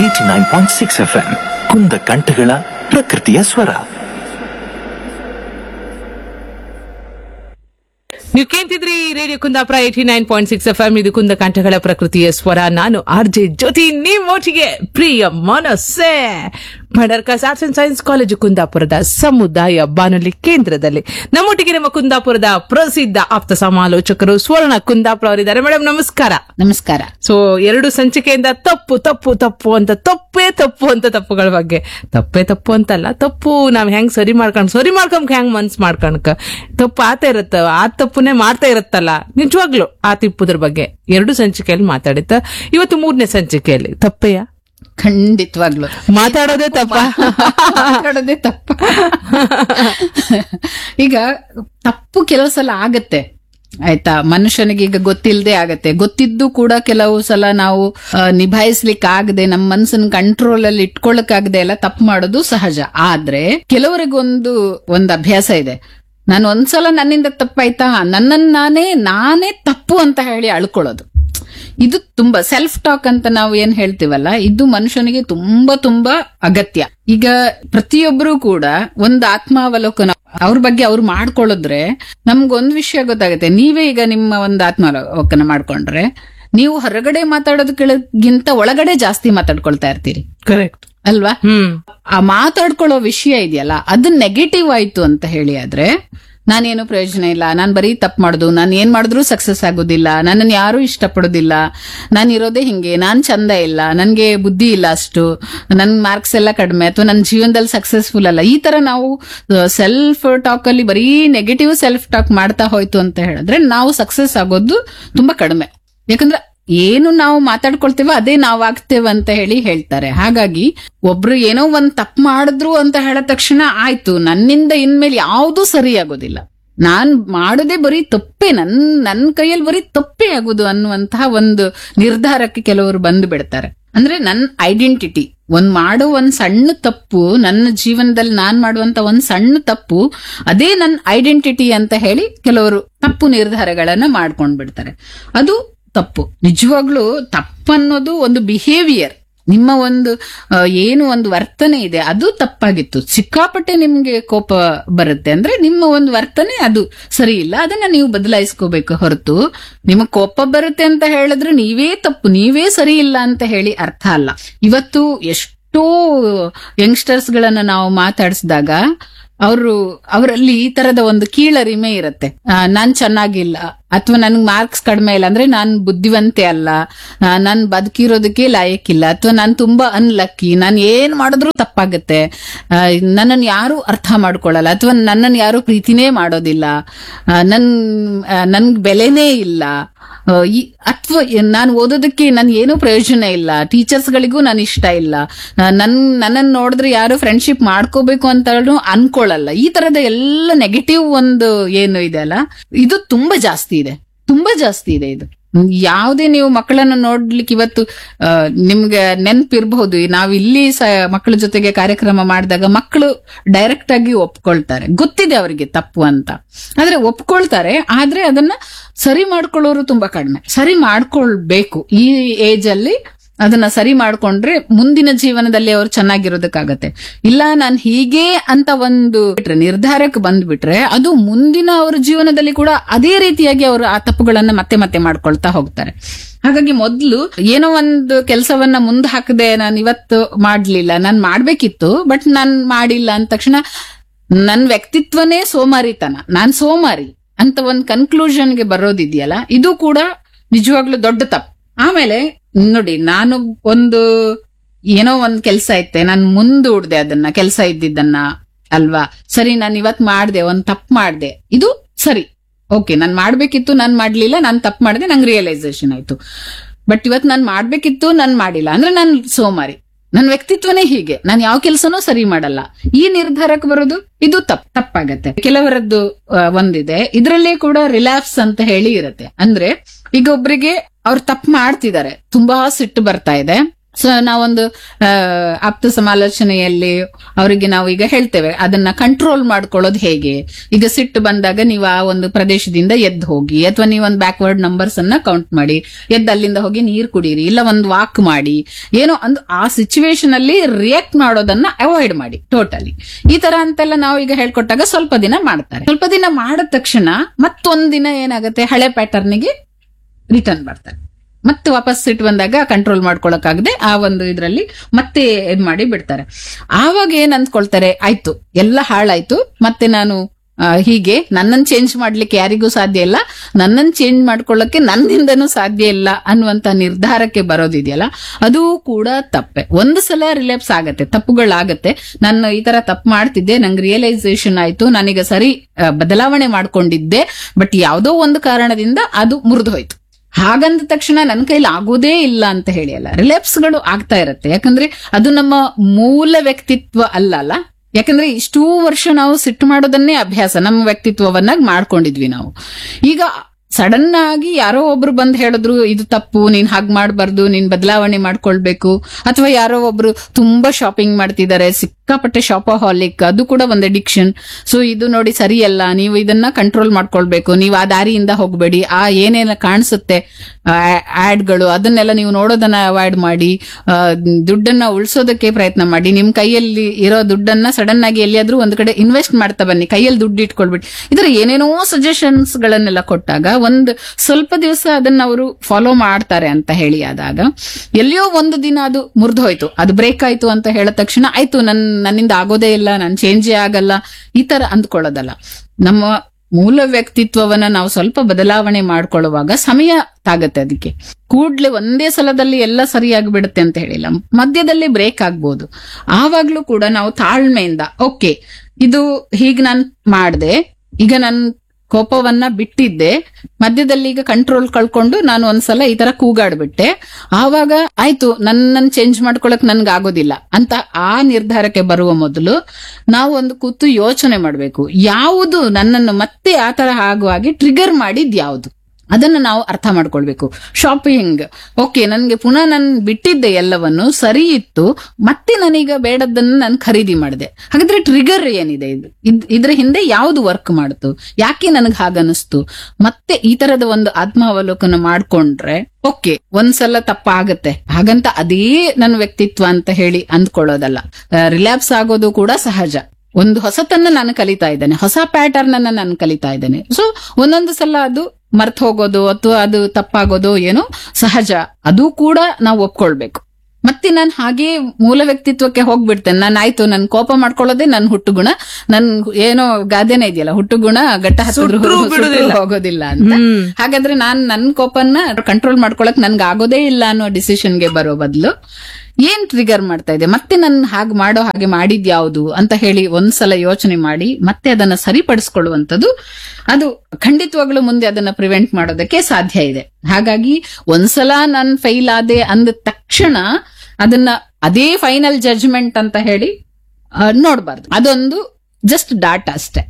89.6 FM ಕುಂದ ಕಂಠಗಳ ಪ್ರಕೃತಿಯ ಸ್ವರ. ನೀವು ಕೇಳ್ತಿದ್ರಿ ರೇಡಿಯೋ ಕುಂದಾಪುರ 89.6 FM. ಇದು ಕುಂದ ಕಂಠಗಳ ಪ್ರಕೃತಿಯ ಸ್ವರ. ನಾನು RJ Jyothi, ನಿಮ್ಮೊಟ್ಟಿಗೆ Priya Manasseh. Bhandarkar's arts and science college ಕುಂದಾಪುರದ ಸಮುದಾಯ ಬಾನುಲಿ ಕೇಂದ್ರದಲ್ಲಿ ನಮ್ಮೊಟ್ಟಿಗೆ ನಮ್ಮ ಕುಂದಾಪುರದ ಪ್ರಸಿದ್ಧ ಆಪ್ತ ಸಮಾಲೋಚಕರು ಸ್ವರ್ಣ ಕುಂದಾಪುರ ಅವರಿದ್ದಾರೆ. ಮೇಡಮ್ ನಮಸ್ಕಾರ. ನಮಸ್ಕಾರ. ಸೊ 2 ಸಂಚಿಕೆಯಿಂದ ತಪ್ಪು ತಪ್ಪು ತಪ್ಪು ಅಂತ ತಪ್ಪೇ ತಪ್ಪು ಅಂತ ತಪ್ಪುಗಳ ಬಗ್ಗೆ, ತಪ್ಪೇ ತಪ್ಪು ಅಂತಲ್ಲ, ತಪ್ಪು ನಾವ್ ಹೆಂಗ್ ಸರಿ ಮಾಡ್ಕೊಂಡ್ ಹೆಂಗ್ ಮನ್ಸ್ ಮಾಡ್ಕೊಂಡ್ಕ ತಪ್ಪು ಆತ ಇರತ್ತ, ಆ ತಪ್ಪುನೇ ಮಾಡ್ತಾ ಇರತ್ತಲ್ಲ, ನಿಜವಾಗ್ಲು ಆ ತಿಪ್ಪುದ್ರ ಬಗ್ಗೆ 2 ಸಂಚಿಕೆಯಲ್ಲಿ ಮಾತಾಡಿತ್ತ. ಇವತ್ತು 3ನೇ ಸಂಚಿಕೆಯಲ್ಲಿ ತಪ್ಪೆಯ ಖಂಡಿತವಾಗ್ಲು ಮಾತಾಡೋದೇ ತಪ್ಪ. ಮಾತಾಡೋದೇ ತಪ್ಪ. ಈಗ ತಪ್ಪು ಕೆಲವು ಸಲ ಆಗತ್ತೆ, ಆಯ್ತಾ. ಮನುಷ್ಯನಿಗೆ ಈಗ ಗೊತ್ತಿಲ್ಲದೆ ಆಗತ್ತೆ, ಗೊತ್ತಿದ್ದು ಕೂಡ ಕೆಲವು ಸಲ ನಾವು ನಿಭಾಯಿಸ್ಲಿಕ್ಕೆ ಆಗದೆ, ನಮ್ಮ ಮನಸ್ಸನ್ನ ಕಂಟ್ರೋಲ್ ಅಲ್ಲಿ ಇಟ್ಕೊಳಕ್ಕಾಗದೆ ಎಲ್ಲ ತಪ್ಪು ಮಾಡೋದು ಸಹಜ. ಆದ್ರೆ ಕೆಲವರಿಗೊಂದು ಅಭ್ಯಾಸ ಇದೆ. ನಾನು ಒಂದ್ಸಲ ನನ್ನಿಂದ ತಪ್ಪಾಯ್ತಾ, ನಾನೇ ತಪ್ಪು ಅಂತ ಹೇಳಿ ಅಳ್ಕೊಳ್ಳೋದು. ಇದು ತುಂಬಾ ಸೆಲ್ಫ್ ಟಾಕ್ ಅಂತ ನಾವು ಏನ್ ಹೇಳ್ತೀವಲ್ಲ, ಇದು ಮನುಷ್ಯನಿಗೆ ತುಂಬಾ ತುಂಬಾ ಅಗತ್ಯ. ಈಗ ಪ್ರತಿಯೊಬ್ಬರು ಕೂಡ ಒಂದು ಆತ್ಮಾವಲೋಕನ ಅವ್ರ ಬಗ್ಗೆ ಅವ್ರು ಮಾಡ್ಕೊಳ್ಳೋದ್ರೆ ನಮ್ಗೊಂದ್ ವಿಷಯ ಗೊತ್ತಾಗುತ್ತೆ. ನೀವೇ ಈಗ ನಿಮ್ಮ ಒಂದು ಆತ್ಮಾವಲೋಕನ ಮಾಡ್ಕೊಂಡ್ರೆ ನೀವು ಹೊರಗಡೆ ಮಾತಾಡೋದಕ್ಕಿಂತ ಒಳಗಡೆ ಜಾಸ್ತಿ ಮಾತಾಡ್ಕೊಳ್ತಾ ಇರ್ತೀರಿ. ಕರೆಕ್ಟ್ ಅಲ್ವಾ? ಆ ಮಾತಾಡ್ಕೊಳ್ಳೋ ವಿಷಯ ಇದೆಯಲ್ಲ, ಅದು ನೆಗೆಟಿವ್ ಆಯ್ತು ಅಂತ ಹೇಳಿ ಆದ್ರೆ ನಾನೇನು ಪ್ರಯೋಜನ ಇಲ್ಲ, ನಾನ್ ಬರೀ ತಪ್ಪು ಮಾಡುದು, ನಾನು ಏನ್ ಮಾಡಿದ್ರು ಸಕ್ಸಸ್ ಆಗೋದಿಲ್ಲ, ನನ್ನನ್ನು ಯಾರು ಇಷ್ಟಪಡೋದಿಲ್ಲ, ನಾನು ಇರೋದೇ ಹಿಂಗೆ, ನಾನ್ ಚಂದ ಇಲ್ಲ, ನನ್ಗೆ ಬುದ್ಧಿ ಇಲ್ಲ ಅಷ್ಟು, ನನ್ ಮಾರ್ಕ್ಸ್ ಎಲ್ಲ ಕಡಿಮೆ, ಅಥವಾ ನನ್ನ ಜೀವನದಲ್ಲಿ ಸಕ್ಸಸ್ಫುಲ್ ಅಲ್ಲ, ಈ ತರ ನಾವು ಸೆಲ್ಫ್ ಟಾಕ್ ಅಲ್ಲಿ ಬರೀ ನೆಗೆಟಿವ್ ಸೆಲ್ಫ್ ಟಾಕ್ ಮಾಡ್ತಾ ಹೋಯ್ತು ಅಂತ ಹೇಳಿದ್ರೆ ನಾವು ಸಕ್ಸಸ್ ಆಗೋದು ತುಂಬಾ ಕಡಿಮೆ. ಯಾಕಂದ್ರೆ ಏನು ನಾವು ಮಾತಾಡ್ಕೊಳ್ತೇವೋ ಅದೇ ನಾವ್ ಆಗ್ತೇವೆ ಅಂತ ಹೇಳ್ತಾರೆ. ಹಾಗಾಗಿ ಒಬ್ರು ಏನೋ ಒಂದ್ ತಪ್ಪು ಮಾಡಿದ್ರು ಅಂತ ಹೇಳಿದ ತಕ್ಷಣ ಆಯ್ತು, ನನ್ನಿಂದ ಇನ್ಮೇಲೆ ಯಾವ್ದೂ ಸರಿ ಆಗೋದಿಲ್ಲ, ನಾನ್ ಮಾಡೋದೇ ಬರೀ ತಪ್ಪೇ, ನನ್ ಕೈಯಲ್ಲಿ ಬರೀ ತಪ್ಪೇ ಆಗುದು ಅನ್ನುವಂತಹ ಒಂದು ನಿರ್ಧಾರಕ್ಕೆ ಕೆಲವರು ಬಂದು ಬಿಡ್ತಾರೆ. ಅಂದ್ರೆ ನನ್ನ ಐಡೆಂಟಿಟಿ, ಒಂದ್ ಸಣ್ಣ ತಪ್ಪು, ನನ್ನ ಜೀವನದಲ್ಲಿ ನಾನ್ ಮಾಡುವಂತ ಒಂದ್ ಸಣ್ಣ ತಪ್ಪು, ಅದೇ ನನ್ನ ಐಡೆಂಟಿಟಿ ಅಂತ ಹೇಳಿ ಕೆಲವರು ತಪ್ಪು ನಿರ್ಧಾರಗಳನ್ನ ಮಾಡ್ಕೊಂಡ್ ಬಿಡ್ತಾರೆ. ಅದು ತಪ್ಪು. ನಿಜವಾಗ್ಲೂ ತಪ್ಪನ್ನೋದು ಒಂದು ಬಿಹೇವಿಯರ್, ನಿಮ್ಮ ಏನು ಒಂದು ವರ್ತನೆ ಇದೆ ಅದು ತಪ್ಪಾಗಿತ್ತು. ಸಿಕ್ಕಾಪಟ್ಟೆ ನಿಮ್ಗೆ ಕೋಪ ಬರುತ್ತೆ ಅಂದ್ರೆ ನಿಮ್ಮ ಒಂದು ವರ್ತನೆ ಅದು ಸರಿ ಇಲ್ಲ, ಅದನ್ನ ನೀವು ಬದಲಾಯಿಸ್ಕೋಬೇಕು ಹೊರತು ನಿಮಗ್ ಕೋಪ ಬರುತ್ತೆ ಅಂತ ಹೇಳಿದ್ರೆ ನೀವೇ ತಪ್ಪು, ನೀವೇ ಸರಿ ಇಲ್ಲ ಅಂತ ಹೇಳಿ ಅರ್ಥ ಅಲ್ಲ. ಇವತ್ತು ಎಷ್ಟೋ ಯಂಗ್ಸ್ಟರ್ಸ್ ಗಳನ್ನ ನಾವು ಮಾತಾಡಿಸಿದಾಗ ಅವರಲ್ಲಿ ಈ ತರದ ಒಂದು ಕೀಳರಿಮೆ ಇರುತ್ತೆ. ನಾನ್ ಚೆನ್ನಾಗಿಲ್ಲ, ಅಥವಾ ನನ್ಗೆ ಮಾರ್ಕ್ಸ್ ಕಡಿಮೆ ಇಲ್ಲ ಅಂದ್ರೆ ನಾನ್ ಬುದ್ಧಿವಂತೆ ಅಲ್ಲ, ನಾನ್ ಬದುಕಿರೋದಕ್ಕೆ ಲಾಯಕ್ಕಿಲ್ಲ, ಅಥವಾ ನಾನ್ ತುಂಬಾ ಅನ್ಲಕ್ಕಿ, ನಾನ್ ಏನ್ ಮಾಡಿದ್ರು ತಪ್ಪಾಗತ್ತೆ, ನನ್ನನ್ನು ಯಾರು ಅರ್ಥ ಮಾಡ್ಕೊಳ್ಳಲ್ಲ, ಅಥವಾ ನನ್ನನ್ನು ಯಾರು ಪ್ರೀತಿನೇ ಮಾಡೋದಿಲ್ಲ, ನನ್ಗೆ ಬೆಲೆನೇ ಇಲ್ಲ, ಅಥವಾ ನಾನು ಓದೋದಕ್ಕೆ ನನ್ ಏನೂ ಪ್ರಯೋಜನ ಇಲ್ಲ, ಟೀಚರ್ಸ್ ಗಳಿಗೂ ನಾನು ಇಷ್ಟ ಇಲ್ಲ, ನನ್ನನ್ನು ನೋಡಿದ್ರೆ ಯಾರು ಫ್ರೆಂಡ್ಶಿಪ್ ಮಾಡ್ಕೋಬೇಕು ಅಂತ ಅನ್ಕೊಳ್ಳಲ್ಲ. ಈ ತರದ ಎಲ್ಲ ನೆಗೆಟಿವ್ ಒಂದು ಏನು ಇದೆ ಅಲ್ಲ, ಇದು ತುಂಬಾ ಜಾಸ್ತಿ ಇದೆ ಇದು. ಯಾವುದೇ ನೀವು ಮಕ್ಕಳನ್ನು ನೋಡ್ಲಿಕ್ಕೆ ಇವತ್ತು ನಿಮ್ಗೆ ನೆನ್ಪಿರ್ಬಹುದು, ನಾವು ಇಲ್ಲಿ ಮಕ್ಕಳ ಜೊತೆಗೆ ಕಾರ್ಯಕ್ರಮ ಮಾಡಿದಾಗ ಮಕ್ಕಳು ಡೈರೆಕ್ಟ್ ಆಗಿ ಒಪ್ಕೊಳ್ತಾರೆ, ಗೊತ್ತಿದೆ ಅವರಿಗೆ ತಪ್ಪು ಅಂತ, ಆದ್ರೆ ಒಪ್ಕೊಳ್ತಾರೆ. ಆದ್ರೆ ಅದನ್ನ ಸರಿ ಮಾಡ್ಕೊಳ್ಳೋರು ತುಂಬಾ ಕಡಿಮೆ. ಸರಿ ಮಾಡ್ಕೊಳ್ಬೇಕು, ಈ ಏಜ್ ಅಲ್ಲಿ ಅದನ್ನ ಸರಿ ಮಾಡ್ಕೊಂಡ್ರೆ ಮುಂದಿನ ಜೀವನದಲ್ಲಿ ಅವ್ರು ಚೆನ್ನಾಗಿರೋದಕ್ಕಾಗತ್ತೆ. ಇಲ್ಲ ನಾನು ಹೀಗೆ ಅಂತ ಒಂದು ನಿರ್ಧಾರಕ್ಕೆ ಬಂದ್ಬಿಟ್ರೆ ಅದು ಮುಂದಿನ ಅವ್ರ ಜೀವನದಲ್ಲಿ ಕೂಡ ಅದೇ ರೀತಿಯಾಗಿ ಅವರು ಆ ತಪ್ಪುಗಳನ್ನ ಮತ್ತೆ ಮತ್ತೆ ಮಾಡ್ಕೊಳ್ತಾ ಹೋಗ್ತಾರೆ. ಹಾಗಾಗಿ ಮೊದ್ಲು ಏನೋ ಒಂದು ಕೆಲಸವನ್ನ ಮುಂದೆ ಹಾಕದೆ ನಾನು ಇವತ್ತು ಮಾಡ್ಲಿಲ್ಲ, ನಾನ್ ಮಾಡ್ಬೇಕಿತ್ತು ಬಟ್ ನಾನ್ ಮಾಡಿಲ್ಲ ಅಂದ ತಕ್ಷಣ ನನ್ ವ್ಯಕ್ತಿತ್ವನೇ ಸೋಮಾರಿತನ, ನಾನ್ ಸೋಮಾರಿ ಅಂತ ಒಂದು ಕನ್ಕ್ಲೂಷನ್ಗೆ ಬರೋದಿದೆಯಲ್ಲ, ಇದು ಕೂಡ ನಿಜವಾಗ್ಲೂ ದೊಡ್ಡ ತಪ್ಪು. ಆಮೇಲೆ ನೋಡಿ, ನಾನು ಏನೋ ಒಂದ್ ಕೆಲ್ಸ ಐತೆ, ನಾನು ಮುಂದೂಡ್ದೆ ಅದನ್ನ, ಕೆಲ್ಸ ಇದ್ದಿದ್ದನ್ನ ಅಲ್ವಾ, ಸರಿ ನಾನು ಇವತ್ ಮಾಡ್ದೆ, ಒಂದ್ ತಪ್ಪು ಮಾಡ್ದೆ, ಇದು ಸರಿ, ಓಕೆ, ನಾನ್ ಮಾಡ್ಬೇಕಿತ್ತು, ನಾನ್ ಮಾಡ್ಲಿಲ್ಲ, ನಾನ್ ತಪ್ಪು ಮಾಡ್ದೆ, ನಂಗೆ ರಿಯಲೈಸೇಷನ್ ಆಯ್ತು. ಬಟ್ ಇವತ್ ನಾನ್ ಮಾಡ್ಬೇಕಿತ್ತು, ನಾನ್ ಮಾಡಿಲ್ಲ ಅಂದ್ರೆ ನಾನ್ ಸೋಮಾರಿ, ನನ್ನ ವ್ಯಕ್ತಿತ್ವನೇ ಹೀಗೆ, ನಾನು ಯಾವ ಕೆಲಸನೂ ಸರಿ ಮಾಡಲ್ಲ, ಈ ನಿರ್ಧಾರಕ್ಕೆ ಬರೋದು ಇದು ತಪ್ಪಾಗತ್ತೆ. ಕೆಲವರದ್ದು ಒಂದಿದೆ, ಇದ್ರಲ್ಲೇ ಕೂಡ ರಿಲ್ಯಾಪ್ಸ್ ಅಂತ ಹೇಳಿ ಇರುತ್ತೆ. ಅಂದ್ರೆ ಈಗ ಒಬ್ರಿಗೆ ಅವ್ರು ತಪ್ಪು ಮಾಡ್ತಿದ್ದಾರೆ, ತುಂಬಾ ಸಿಟ್ಟು ಬರ್ತಾ ಇದೆ, ಸೊ ನಾವೊಂದು ಆಪ್ತ ಸಮಾಲೋಚನೆಯಲ್ಲಿ ಅವರಿಗೆ ನಾವು ಈಗ ಹೇಳ್ತೇವೆ ಅದನ್ನ ಕಂಟ್ರೋಲ್ ಮಾಡ್ಕೊಳ್ಳೋದು ಹೇಗೆ. ಈಗ ಸಿಟ್ಟು ಬಂದಾಗ ನೀವು ಆ ಒಂದು ಪ್ರದೇಶದಿಂದ ಎದ್ದು ಹೋಗಿ, ಅಥವಾ ನೀವೊಂದು ಬ್ಯಾಕ್ವರ್ಡ್ ನಂಬರ್ಸ್ ಅನ್ನ ಕೌಂಟ್ ಮಾಡಿ, ಎದ್ದು ಅಲ್ಲಿಂದ ಹೋಗಿ ನೀರು ಕುಡೀರಿ, ಇಲ್ಲ ಒಂದು ವಾಕ್ ಮಾಡಿ, ಏನೋ ಒಂದು ಆ ಸಿಚುವೇಶನ್ ಅಲ್ಲಿ ರಿಯಾಕ್ಟ್ ಮಾಡೋದನ್ನ ಅವಾಯ್ಡ್ ಮಾಡಿ ಟೋಟಲಿ. ಈ ತರ ಅಂತೆಲ್ಲ ನಾವು ಈಗ ಹೇಳ್ಕೊಟ್ಟಾಗ ಸ್ವಲ್ಪ ದಿನ ಮಾಡ್ತಾರೆ. ಸ್ವಲ್ಪ ದಿನ ಮಾಡಿದ ತಕ್ಷಣ ಮತ್ತೊಂದಿನ ಏನಾಗುತ್ತೆ, ಹಳೆ ಪ್ಯಾಟರ್ನಿಗೆ ರಿಟರ್ನ್ ಬರ್ತಾರೆ. ಮತ್ತೆ ವಾಪಸ್ ಸಿಟ್ಟು ಬಂದಾಗ ಕಂಟ್ರೋಲ್ ಮಾಡ್ಕೊಳಕ್ಕಾಗದೆ ಆ ಒಂದು ಇದ್ರಲ್ಲಿ ಮತ್ತೆ ಇದ್ ಮಾಡಿ ಬಿಡ್ತಾರೆ. ಆವಾಗ ಏನ್ ಅಂದ್ಕೊಳ್ತಾರೆ, ಆಯ್ತು ಎಲ್ಲ ಹಾಳಾಯ್ತು, ಮತ್ತೆ ನಾನು ಹೀಗೆ ನನ್ನನ್ನು ಚೇಂಜ್ ಮಾಡ್ಲಿಕ್ಕೆ ಯಾರಿಗೂ ಸಾಧ್ಯ ಇಲ್ಲ, ನನ್ನನ್ನು ಚೇಂಜ್ ಮಾಡ್ಕೊಳ್ಳಕ್ಕೆ ನನ್ನಿಂದನೂ ಸಾಧ್ಯ ಇಲ್ಲ ಅನ್ನುವಂತ ನಿರ್ಧಾರಕ್ಕೆ ಬರೋದಿದೆಯಲ್ಲ, ಅದು ಕೂಡ ತಪ್ಪೆ. ಒಂದು ಸಲ ರಿಲ್ಯಾಪ್ಸ್ ಆಗತ್ತೆ, ತಪ್ಪುಗಳಾಗತ್ತೆ. ನಾನು ಈ ತರ ತಪ್ಪು ಮಾಡ್ತಿದ್ದೆ, ನಂಗೆ ರಿಯಲೈಸೇಷನ್ ಆಯ್ತು, ನಾನೀಗ ಸರಿ ಬದಲಾವಣೆ ಮಾಡ್ಕೊಂಡಿದ್ದೆ, ಬಟ್ ಯಾವುದೋ ಒಂದು ಕಾರಣದಿಂದ ಅದು ಮುರಿದು ಹೋಯ್ತು. ಹಾಗಂದ ತಕ್ಷಣ ನನ್ನ ಕೈಲಿ ಆಗೋದೇ ಇಲ್ಲ ಅಂತ ಹೇಳಿ ಅಲ್ಲ, ರಿಲ್ಯಾಪ್ಸ್ಗಳು ಆಗ್ತಾ ಇರತ್ತೆ. ಯಾಕಂದ್ರೆ ಅದು ನಮ್ಮ ಮೂಲ ವ್ಯಕ್ತಿತ್ವ ಅಲ್ಲ. ಯಾಕಂದ್ರೆ ಇಷ್ಟೂ ವರ್ಷ ನಾವು ಸಿಟ್ಟು ಮಾಡೋದನ್ನೇ ಅಭ್ಯಾಸ, ನಮ್ಮ ವ್ಯಕ್ತಿತ್ವವನ್ನಾಗಿ ಮಾಡ್ಕೊಂಡಿದ್ವಿ ನಾವು. ಈಗ ಸಡನ್ ಆಗಿ ಯಾರೋ ಒಬ್ರು ಬಂದ್ ಹೇಳಿದ್ರು ಇದು ತಪ್ಪು, ನೀನ್ ಹಾಗ್ ಮಾಡ್ಬಾರ್ದು, ನೀನ್ ಬದಲಾವಣೆ ಮಾಡ್ಕೊಳ್ಬೇಕು, ಅಥವಾ ಯಾರೋ ಒಬ್ರು ತುಂಬಾ ಶಾಪಿಂಗ್ ಮಾಡ್ತಿದ್ದಾರೆ, ಸಿಕ್ಕಾಪಟ್ಟೆ ಶಾಪಹಾಲಿಕ್, ಅದು ಕೂಡ ಒಂದು ಅಡಿಕ್ಷನ್. ಸೊ ಇದು ನೋಡಿ ಸರಿಯಲ್ಲ, ನೀವು ಇದನ್ನ ಕಂಟ್ರೋಲ್ ಮಾಡ್ಕೊಳ್ಬೇಕು, ನೀವು ಆ ದಾರಿಯಿಂದ ಹೋಗ್ಬೇಡಿ, ಆ ಏನೇನ ಕಾಣಿಸುತ್ತೆ ಆಡ್ಗಳು ಅದನ್ನೆಲ್ಲ ನೀವು ನೋಡೋದನ್ನ ಅವಾಯ್ಡ್ ಮಾಡಿ, ದುಡ್ಡನ್ನ ಉಳಿಸೋದಕ್ಕೆ ಪ್ರಯತ್ನ ಮಾಡಿ, ನಿಮ್ ಕೈಯಲ್ಲಿ ಇರೋ ದುಡ್ಡನ್ನ ಸಡನ್ ಆಗಿ ಎಲ್ಲಿಯಾದ್ರೂ ಒಂದ್ ಕಡೆ ಇನ್ವೆಸ್ಟ್ ಮಾಡ್ತಾ ಬನ್ನಿ, ಕೈಯಲ್ಲಿ ದುಡ್ಡು ಇಟ್ಕೊಳ್ಬಿಡಿ. ಇದರ ಏನೇನೋ ಸಜೆಷನ್ಸ್ ಗಳನ್ನೆಲ್ಲ ಕೊಟ್ಟಾಗ ಒಂದು ಸ್ವಲ್ಪ ದಿವಸ ಅದನ್ನ ಅವರು ಫಾಲೋ ಮಾಡ್ತಾರೆ ಅಂತ ಹೇಳಿ ಆದಾಗ ಎಲ್ಲಿಯೋ ಒಂದು ದಿನ ಅದು ಮುರಿದು ಹೋಯ್ತು, ಅದು ಬ್ರೇಕ್ ಆಯ್ತು ಅಂತ ಹೇಳಿದ ತಕ್ಷಣ ಆಯ್ತು ನನ್ನಿಂದ ಆಗೋದೇ ಇಲ್ಲ, ನಾನು ಚೇಂಜೇ ಆಗಲ್ಲ, ಈ ತರ ಅಂದ್ಕೊಳ್ಳೋದಲ್ಲ. ನಮ್ಮ ಮೂಲ ವ್ಯಕ್ತಿತ್ವವನ್ನ ನಾವು ಸ್ವಲ್ಪ ಬದಲಾವಣೆ ಮಾಡ್ಕೊಳ್ಳುವಾಗ ಸಮಯ ತಾಗತ್ತೆ. ಅದಕ್ಕೆ ಕೂಡ್ಲೆ ಒಂದೇ ಸಲದಲ್ಲಿ ಎಲ್ಲ ಸರಿಯಾಗಿ ಬಿಡುತ್ತೆ ಅಂತ ಹೇಳಿಲ್ಲ, ಮಧ್ಯದಲ್ಲಿ ಬ್ರೇಕ್ ಆಗ್ಬೋದು. ಆವಾಗ್ಲೂ ಕೂಡ ನಾವು ತಾಳ್ಮೆಯಿಂದ ಓಕೆ ಇದು ಹೀಗ್ ನಾನ್ ಮಾಡ್ದೆ, ಈಗ ನನ್ ಕೋಪವನ್ನ ಬಿಟ್ಟಿದ್ದೆ, ಮಧ್ಯದಲ್ಲಿ ಈಗ ಕಂಟ್ರೋಲ್ ಕಳ್ಕೊಂಡು ನಾನು ಒಂದ್ಸಲ ಈ ತರ ಕೂಗಾಡ್ಬಿಟ್ಟೆ, ಆವಾಗ ಆಯ್ತು ನನ್ನನ್ನು ಚೇಂಜ್ ಮಾಡ್ಕೊಳಕ್ ನನ್ಗೆ ಆಗೋದಿಲ್ಲ ಅಂತ ಆ ನಿರ್ಧಾರಕ್ಕೆ ಬರುವ ಮೊದಲು ನಾವು ಒಂದು ಕೂತು ಯೋಚನೆ ಮಾಡ್ಬೇಕು, ಯಾವುದು ನನ್ನನ್ನು ಮತ್ತೆ ಆ ತರ ಆಗುವಾಗಿ ಟ್ರಿಗರ್ ಮಾಡಿದ್ ಯಾವುದು, ಅದನ್ನ ನಾವು ಅರ್ಥ ಮಾಡ್ಕೊಳ್ಬೇಕು. ಶಾಪಿಂಗ್ ಓಕೆ, ನನ್ಗೆ ಪುನಃ ನಾನು ಬಿಟ್ಟಿದ್ದೆ ಎಲ್ಲವನ್ನು ಸರಿ ಇತ್ತು, ಮತ್ತೆ ನಾನೀಗ ಬೇಡದನ್ನ ನಾನು ಖರೀದಿ ಮಾಡಿದೆ, ಹಾಗಾದ್ರೆ ಟ್ರಿಗರ್ ಏನಿದೆ, ಇದ್ರ ಹಿಂದೆ ಯಾವ್ದು ವರ್ಕ್ ಮಾಡ್ತು, ಯಾಕೆ ನನಗೆ ಹಾಗನ್ನಿಸ್ತು, ಮತ್ತೆ ಈ ತರದ ಒಂದು ಆತ್ಮಾವಲೋಕನ ಮಾಡ್ಕೊಂಡ್ರೆ ಓಕೆ ಒಂದ್ಸಲ ತಪ್ಪಾಗತ್ತೆ, ಹಾಗಂತ ಅದೇ ನನ್ನ ವ್ಯಕ್ತಿತ್ವ ಅಂತ ಹೇಳಿ ಅಂದ್ಕೊಳ್ಳೋದಲ್ಲ. ರಿಲ್ಯಾಪ್ಸ್ ಆಗೋದು ಕೂಡ ಸಹಜ. ಒಂದು ಹೊಸತನ್ನ ನಾನು ಕಲಿತಾ ಇದ್ದೇನೆ, ಹೊಸ ಪ್ಯಾಟರ್ನ್ ಅನ್ನ ನಾನು ಕಲಿತಾ ಇದ್ದೇನೆ. ಸೊ ಒಂದೊಂದು ಸಲ ಅದು ಮರ್ತ್ ಹೋಗೋದು ಅಥವಾ ಅದು ತಪ್ಪಾಗೋದು ಏನೋ ಸಹಜ, ಅದು ಕೂಡ ನಾವು ಒಪ್ಕೊಳ್ಬೇಕು. ಮತ್ತೆ ನಾನು ಹಾಗೆ ಮೂಲ ವ್ಯಕ್ತಿತ್ವಕ್ಕೆ ಹೋಗ್ಬಿಡ್ತೇನೆ, ನಾನು ಆಯ್ತು ನನ್ ಕೋಪ ಮಾಡ್ಕೊಳ್ಳೋದೇ ನನ್ ಹುಟ್ಟುಗುಣ, ನನ್ ಏನೋ ಗಾದೆನೇ ಇದೆಯಲ್ಲ, ಹುಟ್ಟುಗುಣ ಗಟ್ಟ ಹತ್ತಿದ್ರು ಹೋಗೋದಿಲ್ಲ ಅಂತ. ಹಾಗಾದ್ರೆ ನಾನ್ ನನ್ ಕೋಪನ್ನ ಕಂಟ್ರೋಲ್ ಮಾಡ್ಕೊಳಕ್ ನನ್ಗೆ ಆಗೋದೇ ಇಲ್ಲ ಅನ್ನೋ ಡಿಸಿಷನ್ಗೆ ಬರೋ ಬದಲು ಏನ್ ಟ್ರಿಗರ್ ಮಾಡ್ತಾ ಇದೆ, ಮತ್ತೆ ನನ್ ಹಾಗೆ ಮಾಡೋ ಹಾಗೆ ಮಾಡಿದ್ ಯಾವುದು ಅಂತ ಹೇಳಿ ಒಂದ್ಸಲ ಯೋಚನೆ ಮಾಡಿ ಮತ್ತೆ ಅದನ್ನ ಸರಿಪಡಿಸ್ಕೊಳ್ಳುವಂಥದ್ದು, ಅದು ಖಂಡಿತವಾಗ್ಲೂ ಮುಂದೆ ಅದನ್ನ ಪ್ರಿವೆಂಟ್ ಮಾಡೋದಕ್ಕೆ ಸಾಧ್ಯ ಇದೆ. ಹಾಗಾಗಿ ಒಂದ್ಸಲ ನಾನ್ ಫೈಲ್ ಆದೆ ಅಂದ ತಕ್ಷಣ ಅದನ್ನ ಅದೇ ಫೈನಲ್ ಜಡ್ಜ್ಮೆಂಟ್ ಅಂತ ಹೇಳಿ ನೋಡ್ಬಾರ್ದು. ಅದೊಂದು ಜಸ್ಟ್ ಡಾಟಾ ಅಷ್ಟೇ,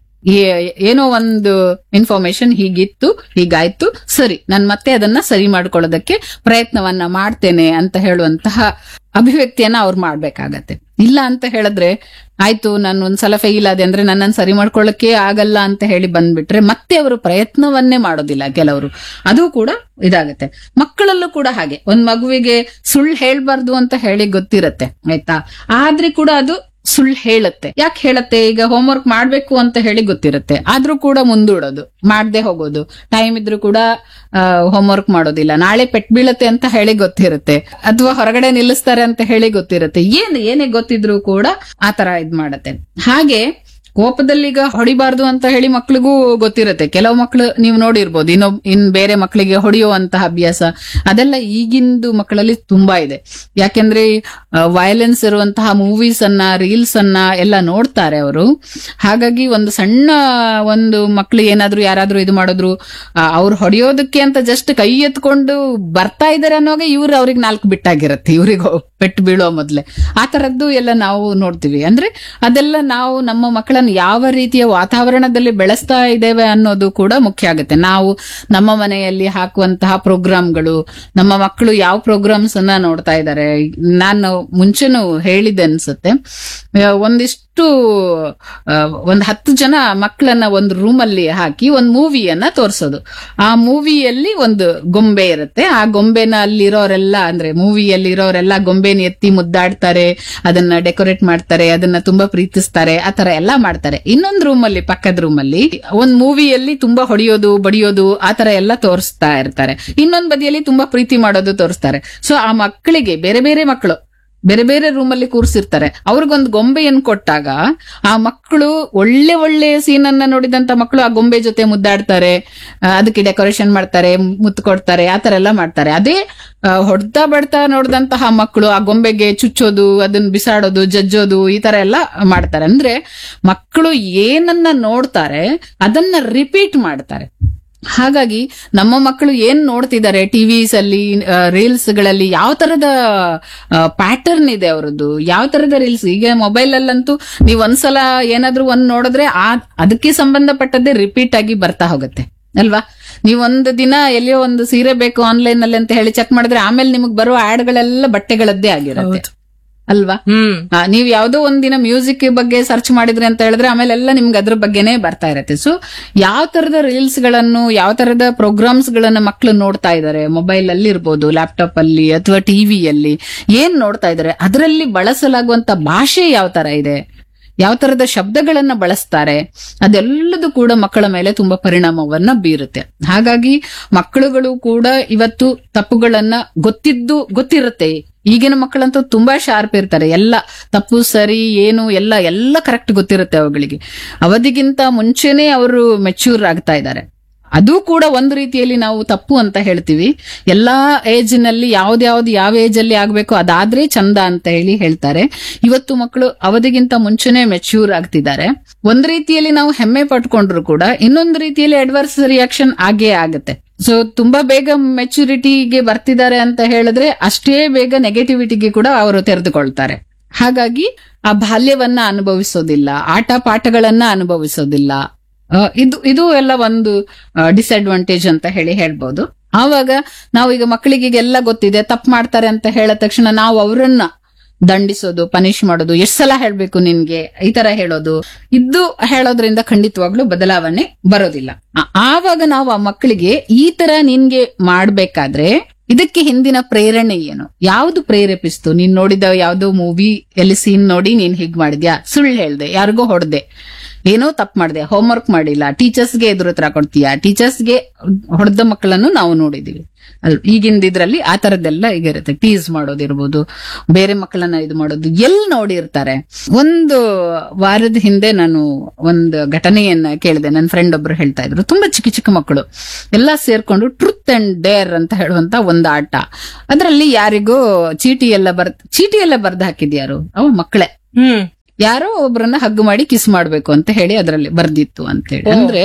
ಏನೋ ಒಂದು ಇನ್ಫಾರ್ಮೇಶನ್ ಹೀಗಿತ್ತು, ಹೀಗಾಯ್ತು, ಸರಿ ನಾನು ಮತ್ತೆ ಅದನ್ನ ಸರಿ ಮಾಡ್ಕೊಳ್ಳೋದಕ್ಕೆ ಪ್ರಯತ್ನವನ್ನ ಮಾಡ್ತೇನೆ ಅಂತ ಹೇಳುವಂತಹ ಅಭಿವ್ಯಕ್ತಿಯನ್ನ ಅವ್ರು ಮಾಡ್ಬೇಕಾಗತ್ತೆ. ಇಲ್ಲ ಅಂತ ಹೇಳಿದ್ರೆ ಆಯ್ತು ನಾನು ಒಂದ್ಸಲ ಫೇಲ್ ಆದೆ ಅಂದ್ರೆ ನನ್ನನ್ನು ಸರಿ ಮಾಡ್ಕೊಳ್ಳಕ್ಕೆ ಆಗಲ್ಲ ಅಂತ ಹೇಳಿ ಬಂದ್ಬಿಟ್ರೆ ಮತ್ತೆ ಅವರು ಪ್ರಯತ್ನವನ್ನೇ ಮಾಡೋದಿಲ್ಲ ಕೆಲವರು, ಅದು ಕೂಡ ಇದಾಗತ್ತೆ. ಮಕ್ಕಳಲ್ಲೂ ಕೂಡ ಹಾಗೆ, ಒಂದ್ ಮಗುವಿಗೆ ಸುಳ್ಳು ಹೇಳ್ಬಾರ್ದು ಅಂತ ಹೇಳಿ ಗೊತ್ತಿರತ್ತೆ ಆಯ್ತಾ, ಆದ್ರೆ ಕೂಡ ಅದು ಸುಳ್ಳು ಹೇಳುತ್ತೆ. ಯಾಕೆ ಹೇಳತ್ತೆ, ಈಗ ಹೋಮ್ವರ್ಕ್ ಮಾಡ್ಬೇಕು ಅಂತ ಹೇಳಿ ಗೊತ್ತಿರುತ್ತೆ, ಆದ್ರೂ ಕೂಡ ಮುಂದೂಡೋದು, ಮಾಡದೆ ಹೋಗೋದು, ಟೈಮ್ ಇದ್ರೂ ಕೂಡ ಹೋಮ್ವರ್ಕ್ ಮಾಡೋದಿಲ್ಲ, ನಾಳೆ ಪೆಟ್ ಬೀಳತ್ತೆ ಅಂತ ಹೇಳಿ ಗೊತ್ತಿರುತ್ತೆ, ಅಥವಾ ಹೊರಗಡೆ ನಿಲ್ಲಿಸ್ತಾರೆ ಅಂತ ಹೇಳಿ ಗೊತ್ತಿರುತ್ತೆ, ಏನೇ ಗೊತ್ತಿದ್ರು ಕೂಡ ಆತರ ಇದ್ ಮಾಡತ್ತೆ. ಹಾಗೆ ಕೋಪದಲ್ಲಿ ಈಗ ಹೊಡಿಬಾರ್ದು ಅಂತ ಹೇಳಿ ಮಕ್ಳಿಗೂ ಗೊತ್ತಿರುತ್ತೆ. ಕೆಲವು ಮಕ್ಳು ನೀವು ನೋಡಿರ್ಬೋದು, ಇನ್ ಬೇರೆ ಮಕ್ಕಳಿಗೆ ಹೊಡೆಯುವಂತಹ ಅಭ್ಯಾಸ ಅದೆಲ್ಲ ಈಗಿಂದು ಮಕ್ಕಳಲ್ಲಿ ತುಂಬಾ ಇದೆ. ಯಾಕೆಂದ್ರೆ ವಯಲೆನ್ಸ್ ಇರುವಂತಹ ಮೂವೀಸ್ ಅನ್ನ, ರೀಲ್ಸ್ ಅನ್ನ ಎಲ್ಲ ನೋಡ್ತಾರೆ ಅವರು. ಹಾಗಾಗಿ ಒಂದು ಸಣ್ಣ ಒಂದು ಮಕ್ಳು ಏನಾದ್ರು ಯಾರಾದ್ರೂ ಇದು ಮಾಡಿದ್ರು, ಅವ್ರು ಹೊಡೆಯೋದಕ್ಕೆ ಅಂತ ಜಸ್ಟ್ ಕೈ ಎತ್ಕೊಂಡು ಬರ್ತಾ ಇದಾರೆ ಅನ್ನೋವಾಗ ಅವ್ರಿಗೆ 4 ಬಿಟ್ಟಾಗಿರುತ್ತೆ, ಇವ್ರಿಗೆ ಪೆಟ್ಟು ಬೀಳೋ ಮೊದ್ಲೆ ಆ ತರದ್ದು ಎಲ್ಲ ನಾವು ನೋಡ್ತೀವಿ. ಅಂದ್ರೆ ಅದೆಲ್ಲ ನಾವು ನಮ್ಮ ಮಕ್ಕಳನ್ನು ಯಾವ ರೀತಿಯ ವಾತಾವರಣದಲ್ಲಿ ಬೆಳೆಸ್ತಾ ಇದ್ದೇವೆ ಅನ್ನೋದು ಕೂಡ ಮುಖ್ಯ ಆಗುತ್ತೆ. ನಾವು ನಮ್ಮ ಮನೆಯಲ್ಲಿ ಹಾಕುವಂತಹ ಪ್ರೋಗ್ರಾಮ್ಗಳು, ನಮ್ಮ ಮಕ್ಕಳು ಯಾವ ಪ್ರೋಗ್ರಾಮ್ಸ್ ಅನ್ನ ನೋಡ್ತಾ ಇದ್ದಾರೆ. ನಾನು ಮುಂಚೆನೂ ಹೇಳಿದ್ದೆ ಅನ್ಸುತ್ತೆ, ಒಂದಿಷ್ಟು 10 ಜನ ಮಕ್ಕಳನ್ನ ಒಂದು ರೂಮ್ ಅಲ್ಲಿ ಹಾಕಿ ಒಂದು ಮೂವಿಯನ್ನ ತೋರಿಸೋದು. ಆ ಮೂವಿಯಲ್ಲಿ ಒಂದು ಗೊಂಬೆ ಇರುತ್ತೆ. ಆ ಗೊಂಬೆನ ಅಲ್ಲಿರೋರೆಲ್ಲ, ಅಂದ್ರೆ ಮೂವಿಯಲ್ಲಿ ಇರೋರೆಲ್ಲ ಗೊಂಬೆನ ಎತ್ತಿ ಮುದ್ದಾಡ್ತಾರೆ, ಅದನ್ನ ಡೆಕೋರೇಟ್ ಮಾಡ್ತಾರೆ, ಅದನ್ನ ತುಂಬಾ ಪ್ರೀತಿಸ್ತಾರೆ, ಆತರ ಎಲ್ಲಾ ಮಾಡ್ತಾರೆ. ಇನ್ನೊಂದು ರೂಮ್ ಅಲ್ಲಿ, ಪಕ್ಕದ ರೂಮ್ ಅಲ್ಲಿ ಒಂದ್ ಮೂವಿಯಲ್ಲಿ ತುಂಬಾ ಹೊಡೆಯೋದು ಬಡಿಯೋದು ಆತರ ಎಲ್ಲ ತೋರಿಸ್ತಾ ಇರ್ತಾರೆ. ಇನ್ನೊಂದ್ ಬದಿಯಲ್ಲಿ ತುಂಬಾ ಪ್ರೀತಿ ಮಾಡೋದು ತೋರಿಸ್ತಾರೆ. ಸೊ ಆ ಮಕ್ಕಳಿಗೆ ಬೇರೆ ಬೇರೆ ಮಕ್ಕಳು ಬೇರೆ ಬೇರೆ ರೂಮ್ ಅಲ್ಲಿ ಕೂರಿಸಿರ್ತಾರೆ. ಅವ್ರಿಗೊಂದು ಗೊಂಬೆಯನ್ನು ಕೊಟ್ಟಾಗ ಆ ಮಕ್ಕಳು ಒಳ್ಳೆ ಒಳ್ಳೆ ಸೀನ್ ಅನ್ನ ನೋಡಿದಂತ ಮಕ್ಕಳು ಆ ಗೊಂಬೆ ಜೊತೆ ಮುದ್ದಾಡ್ತಾರೆ, ಅದಕ್ಕೆ ಡೆಕೋರೇಷನ್ ಮಾಡ್ತಾರೆ, ಮುತ್ತು ಕೊಡ್ತಾರೆ, ಆತರ ಎಲ್ಲ ಮಾಡ್ತಾರೆ. ಅದೇ ಹೊಡ್ತಾ ಬಡ್ತಾ ನೋಡಿದಂತಹ ಮಕ್ಕಳು ಆ ಗೊಂಬೆಗೆ ಚುಚ್ಚೋದು, ಅದನ್ನ ಬಿಸಾಡೋದು, ಜಜ್ಜೋದು, ಈ ತರ ಎಲ್ಲ ಮಾಡ್ತಾರೆ. ಅಂದ್ರೆ ಮಕ್ಕಳು ಏನನ್ನ ನೋಡ್ತಾರೆ ಅದನ್ನ ರಿಪೀಟ್ ಮಾಡ್ತಾರೆ. ಹಾಗಾಗಿ ನಮ್ಮ ಮಕ್ಕಳು ಏನ್ ನೋಡ್ತಿದ್ದಾರೆ ಟಿವಿಸ್ ಅಲ್ಲಿ, ರೀಲ್ಸ್ ಗಳಲ್ಲಿ, ಯಾವ ತರದ ಪ್ಯಾಟರ್ನ್ ಇದೆ ಅವರದ್ದು, ಯಾವ ತರದ ರೀಲ್ಸ್. ಈಗ ಮೊಬೈಲ್ ಅಲ್ಲಂತೂ ನೀವ್ ಒಂದ್ಸಲ ಏನಾದ್ರೂ ಒಂದ್ ನೋಡಿದ್ರೆ ಅದಕ್ಕೆ ಸಂಬಂಧಪಟ್ಟದ್ದೇ ರಿಪೀಟ್ ಆಗಿ ಬರ್ತಾ ಹೋಗುತ್ತೆ ಅಲ್ವಾ. ನೀವ್ ಒಂದು ದಿನ ಎಲ್ಲಿಯೋ ಒಂದು ಸೀರೆ ಬೇಕು ಆನ್ಲೈನ್ ಅಲ್ಲಿ ಅಂತ ಹೇಳಿ ಚೆಕ್ ಮಾಡಿದ್ರೆ ಆಮೇಲೆ ನಿಮಗ್ ಬರುವ ಆಡ್ ಗಳೆಲ್ಲ ಬಟ್ಟೆಗಳದ್ದೇ ಆಗಿರುತ್ತೆ ಅಲ್ವಾ. ನೀವ್ ಯಾವ್ದೋ ಒಂದಿನ ಮ್ಯೂಸಿಕ್ ಬಗ್ಗೆ ಸರ್ಚ್ ಮಾಡಿದ್ರಿ ಅಂತ ಹೇಳಿದ್ರೆ ಆಮೇಲೆ ಎಲ್ಲ ನಿಮ್ಗೆ ಅದ್ರ ಬಗ್ಗೆನೇ ಬರ್ತಾ ಇರತ್ತೆ. ಸೊ ಯಾವ ತರದ ರೀಲ್ಸ್ ಗಳನ್ನು, ಯಾವ ತರದ ಪ್ರೋಗ್ರಾಮ್ಸ್ ಗಳನ್ನ ಮಕ್ಕಳು ನೋಡ್ತಾ ಇದಾರೆ, ಮೊಬೈಲ್ ಅಲ್ಲಿ ಇರ್ಬೋದು, ಲ್ಯಾಪ್ಟಾಪ್ ಅಲ್ಲಿ ಅಥವಾ ಟಿವಿಯಲ್ಲಿ ಏನ್ ನೋಡ್ತಾ ಇದಾರೆ, ಅದರಲ್ಲಿ ಬಳಸಲಾಗುವಂತ ಭಾಷೆ ಯಾವ ತರ ಇದೆ, ಯಾವ ತರದ ಶಬ್ದಗಳನ್ನ ಬಳಸ್ತಾರೆ, ಅದೆಲ್ಲದೂ ಕೂಡ ಮಕ್ಕಳ ಮೇಲೆ ತುಂಬಾ ಪರಿಣಾಮವನ್ನ ಬೀರುತ್ತೆ. ಹಾಗಾಗಿ ಮಕ್ಕಳುಗಳು ಕೂಡ ಇವತ್ತು ತಪ್ಪುಗಳನ್ನ ಗೊತ್ತಿರುತ್ತೆ. ಈಗಿನ ಮಕ್ಕಳಂತೂ ತುಂಬಾ ಶಾರ್ಪ್ ಇರ್ತಾರೆ. ಎಲ್ಲ ತಪ್ಪು ಸರಿ ಏನು ಎಲ್ಲ ಕರೆಕ್ಟ್ ಗೊತ್ತಿರುತ್ತೆ ಅವುಗಳಿಗೆ. ಅವಧಿಗಿಂತ ಮುಂಚೆನೆ ಅವರು ಮೆಚ್ಯೂರ್ ಆಗ್ತಾ ಇದ್ದಾರೆ. ಅದು ಕೂಡ ಒಂದು ರೀತಿಯಲ್ಲಿ ನಾವು ತಪ್ಪು ಅಂತ ಹೇಳ್ತೀವಿ. ಎಲ್ಲಾ ಏಜ್ ನಲ್ಲಿ ಯಾವ ಏಜ್ ಅಲ್ಲಿ ಆಗ್ಬೇಕು ಅದಾದ್ರೆ ಚಂದ ಅಂತ ಹೇಳ್ತಾರೆ. ಇವತ್ತು ಮಕ್ಕಳು ಅವಧಿಗಿಂತ ಮುಂಚೆನೆ ಮೆಚ್ಯೂರ್ ಆಗ್ತಿದ್ದಾರೆ. ಒಂದ್ ರೀತಿಯಲ್ಲಿ ನಾವು ಹೆಮ್ಮೆ ಪಟ್ಕೊಂಡ್ರು ಕೂಡ ಇನ್ನೊಂದು ರೀತಿಯಲ್ಲಿ ಅಡ್ವರ್ಸ್ ರಿಯಾಕ್ಷನ್ ಆಗೇ ಆಗುತ್ತೆ. ಸೊ ತುಂಬಾ ಬೇಗ ಮೆಚುರಿಟಿಗೆ ಬರ್ತಿದ್ದಾರೆ ಅಂತ ಹೇಳಿದ್ರೆ ಅಷ್ಟೇ ಬೇಗ ನೆಗೆಟಿವಿಟಿಗೆ ಕೂಡ ಅವರು ತೆರೆದುಕೊಳ್ತಾರೆ. ಹಾಗಾಗಿ ಆ ಬಾಲ್ಯವನ್ನ ಅನುಭವಿಸೋದಿಲ್ಲ, ಆಟ ಪಾಠಗಳನ್ನ ಅನುಭವಿಸೋದಿಲ್ಲ. ಇದು ಎಲ್ಲ ಒಂದು ಡಿಸ್ಅಡ್ವಾಂಟೇಜ್ ಅಂತ ಹೇಳ್ಬೋದು. ಆವಾಗ ನಾವು ಈಗ ಮಕ್ಕಳಿಗೆ ಎಲ್ಲ ಗೊತ್ತಿದೆ, ತಪ್ಪು ಮಾಡ್ತಾರೆ ಅಂತ ಹೇಳಿದ ತಕ್ಷಣ ನಾವು ಅವರನ್ನ ದಂಡಿಸೋದು, ಪನಿಷ್ ಮಾಡೋದು, ಎಷ್ಟ್ ಸಲ ಹೇಳ್ಬೇಕು ನಿನ್ಗೆ, ಈ ತರ ಹೇಳೋದ್ರಿಂದ ಖಂಡಿತವಾಗ್ಲೂ ಬದಲಾವಣೆ ಬರೋದಿಲ್ಲ. ಆವಾಗ ನಾವು ಆ ಮಕ್ಕಳಿಗೆ ಈ ತರ ನಿನ್ಗೆ ಮಾಡ್ಬೇಕಾದ್ರೆ ಇದಕ್ಕೆ ಹಿಂದಿನ ಪ್ರೇರಣೆ ಏನು, ಯಾವ್ದು ಪ್ರೇರೇಪಿಸ್ತು, ನೀನ್ ನೋಡಿದ ಯಾವ್ದೋ ಮೂವಿ ಎಲ್ಲಿ ಸೀನ್ ನೋಡಿ ನೀನ್ ಹೀಗ್ ಮಾಡಿದ್ಯಾ, ಸುಳ್ಳು ಹೇಳ್ದೆ, ಯಾರಿಗೋ ಹೊಡ್ದೆ, ಏನೋ ತಪ್ಪು ಮಾಡಿದೆ, ಹೋಮ್ವರ್ಕ್ ಮಾಡಿಲ್ಲ, ಟೀಚರ್ಸ್ಗೆ ಎದುರುತ್ತರ ಕೊಡ್ತೀಯಾ, ಟೀಚರ್ಸ್ಗೆ ಹೊಡೆದ ಮಕ್ಕಳನ್ನು ನಾವು ನೋಡಿದೀವಿ ಈಗಿಂದ ಇದ್ರಲ್ಲಿ. ಆ ತರದ್ದೆಲ್ಲ ಈಗ ಇರುತ್ತೆ. ಟೀಸ್ ಮಾಡೋದಿರ್ಬೋದು, ಬೇರೆ ಮಕ್ಕಳನ್ನ ಇದು ಮಾಡೋದು ಎಲ್ಲಿ ನೋಡಿರ್ತಾರೆ. ಒಂದು ವಾರದ ಹಿಂದೆ ನಾನು ಒಂದು ಘಟನೆಯನ್ನ ಕೇಳಿದೆ. ನನ್ನ ಫ್ರೆಂಡ್ ಒಬ್ರು ಹೇಳ್ತಾ ಇದ್ರು, ತುಂಬಾ ಚಿಕ್ಕ ಮಕ್ಕಳು ಎಲ್ಲಾ ಸೇರ್ಕೊಂಡು ಟ್ರುತ್ ಅಂಡ್ ಡೇರ್ ಅಂತ ಹೇಳುವಂತ ಒಂದು ಆಟ. ಅದ್ರಲ್ಲಿ ಯಾರಿಗೋ ಚೀಟಿ ಎಲ್ಲ ಬರ್ದು ಹಾಕಿದ್ಯಾರು, ಅವ ಮಕ್ಕಳೇ, ಯಾರೋ ಒಬ್ರನ್ನ ಹಗ್ ಮಾಡಿ ಕಿಸ್ ಮಾಡ್ಬೇಕು ಅಂತ ಹೇಳಿ ಅದ್ರಲ್ಲಿ ಬರ್ದಿತ್ತು ಅಂತ ಹೇಳಿ. ಅಂದ್ರೆ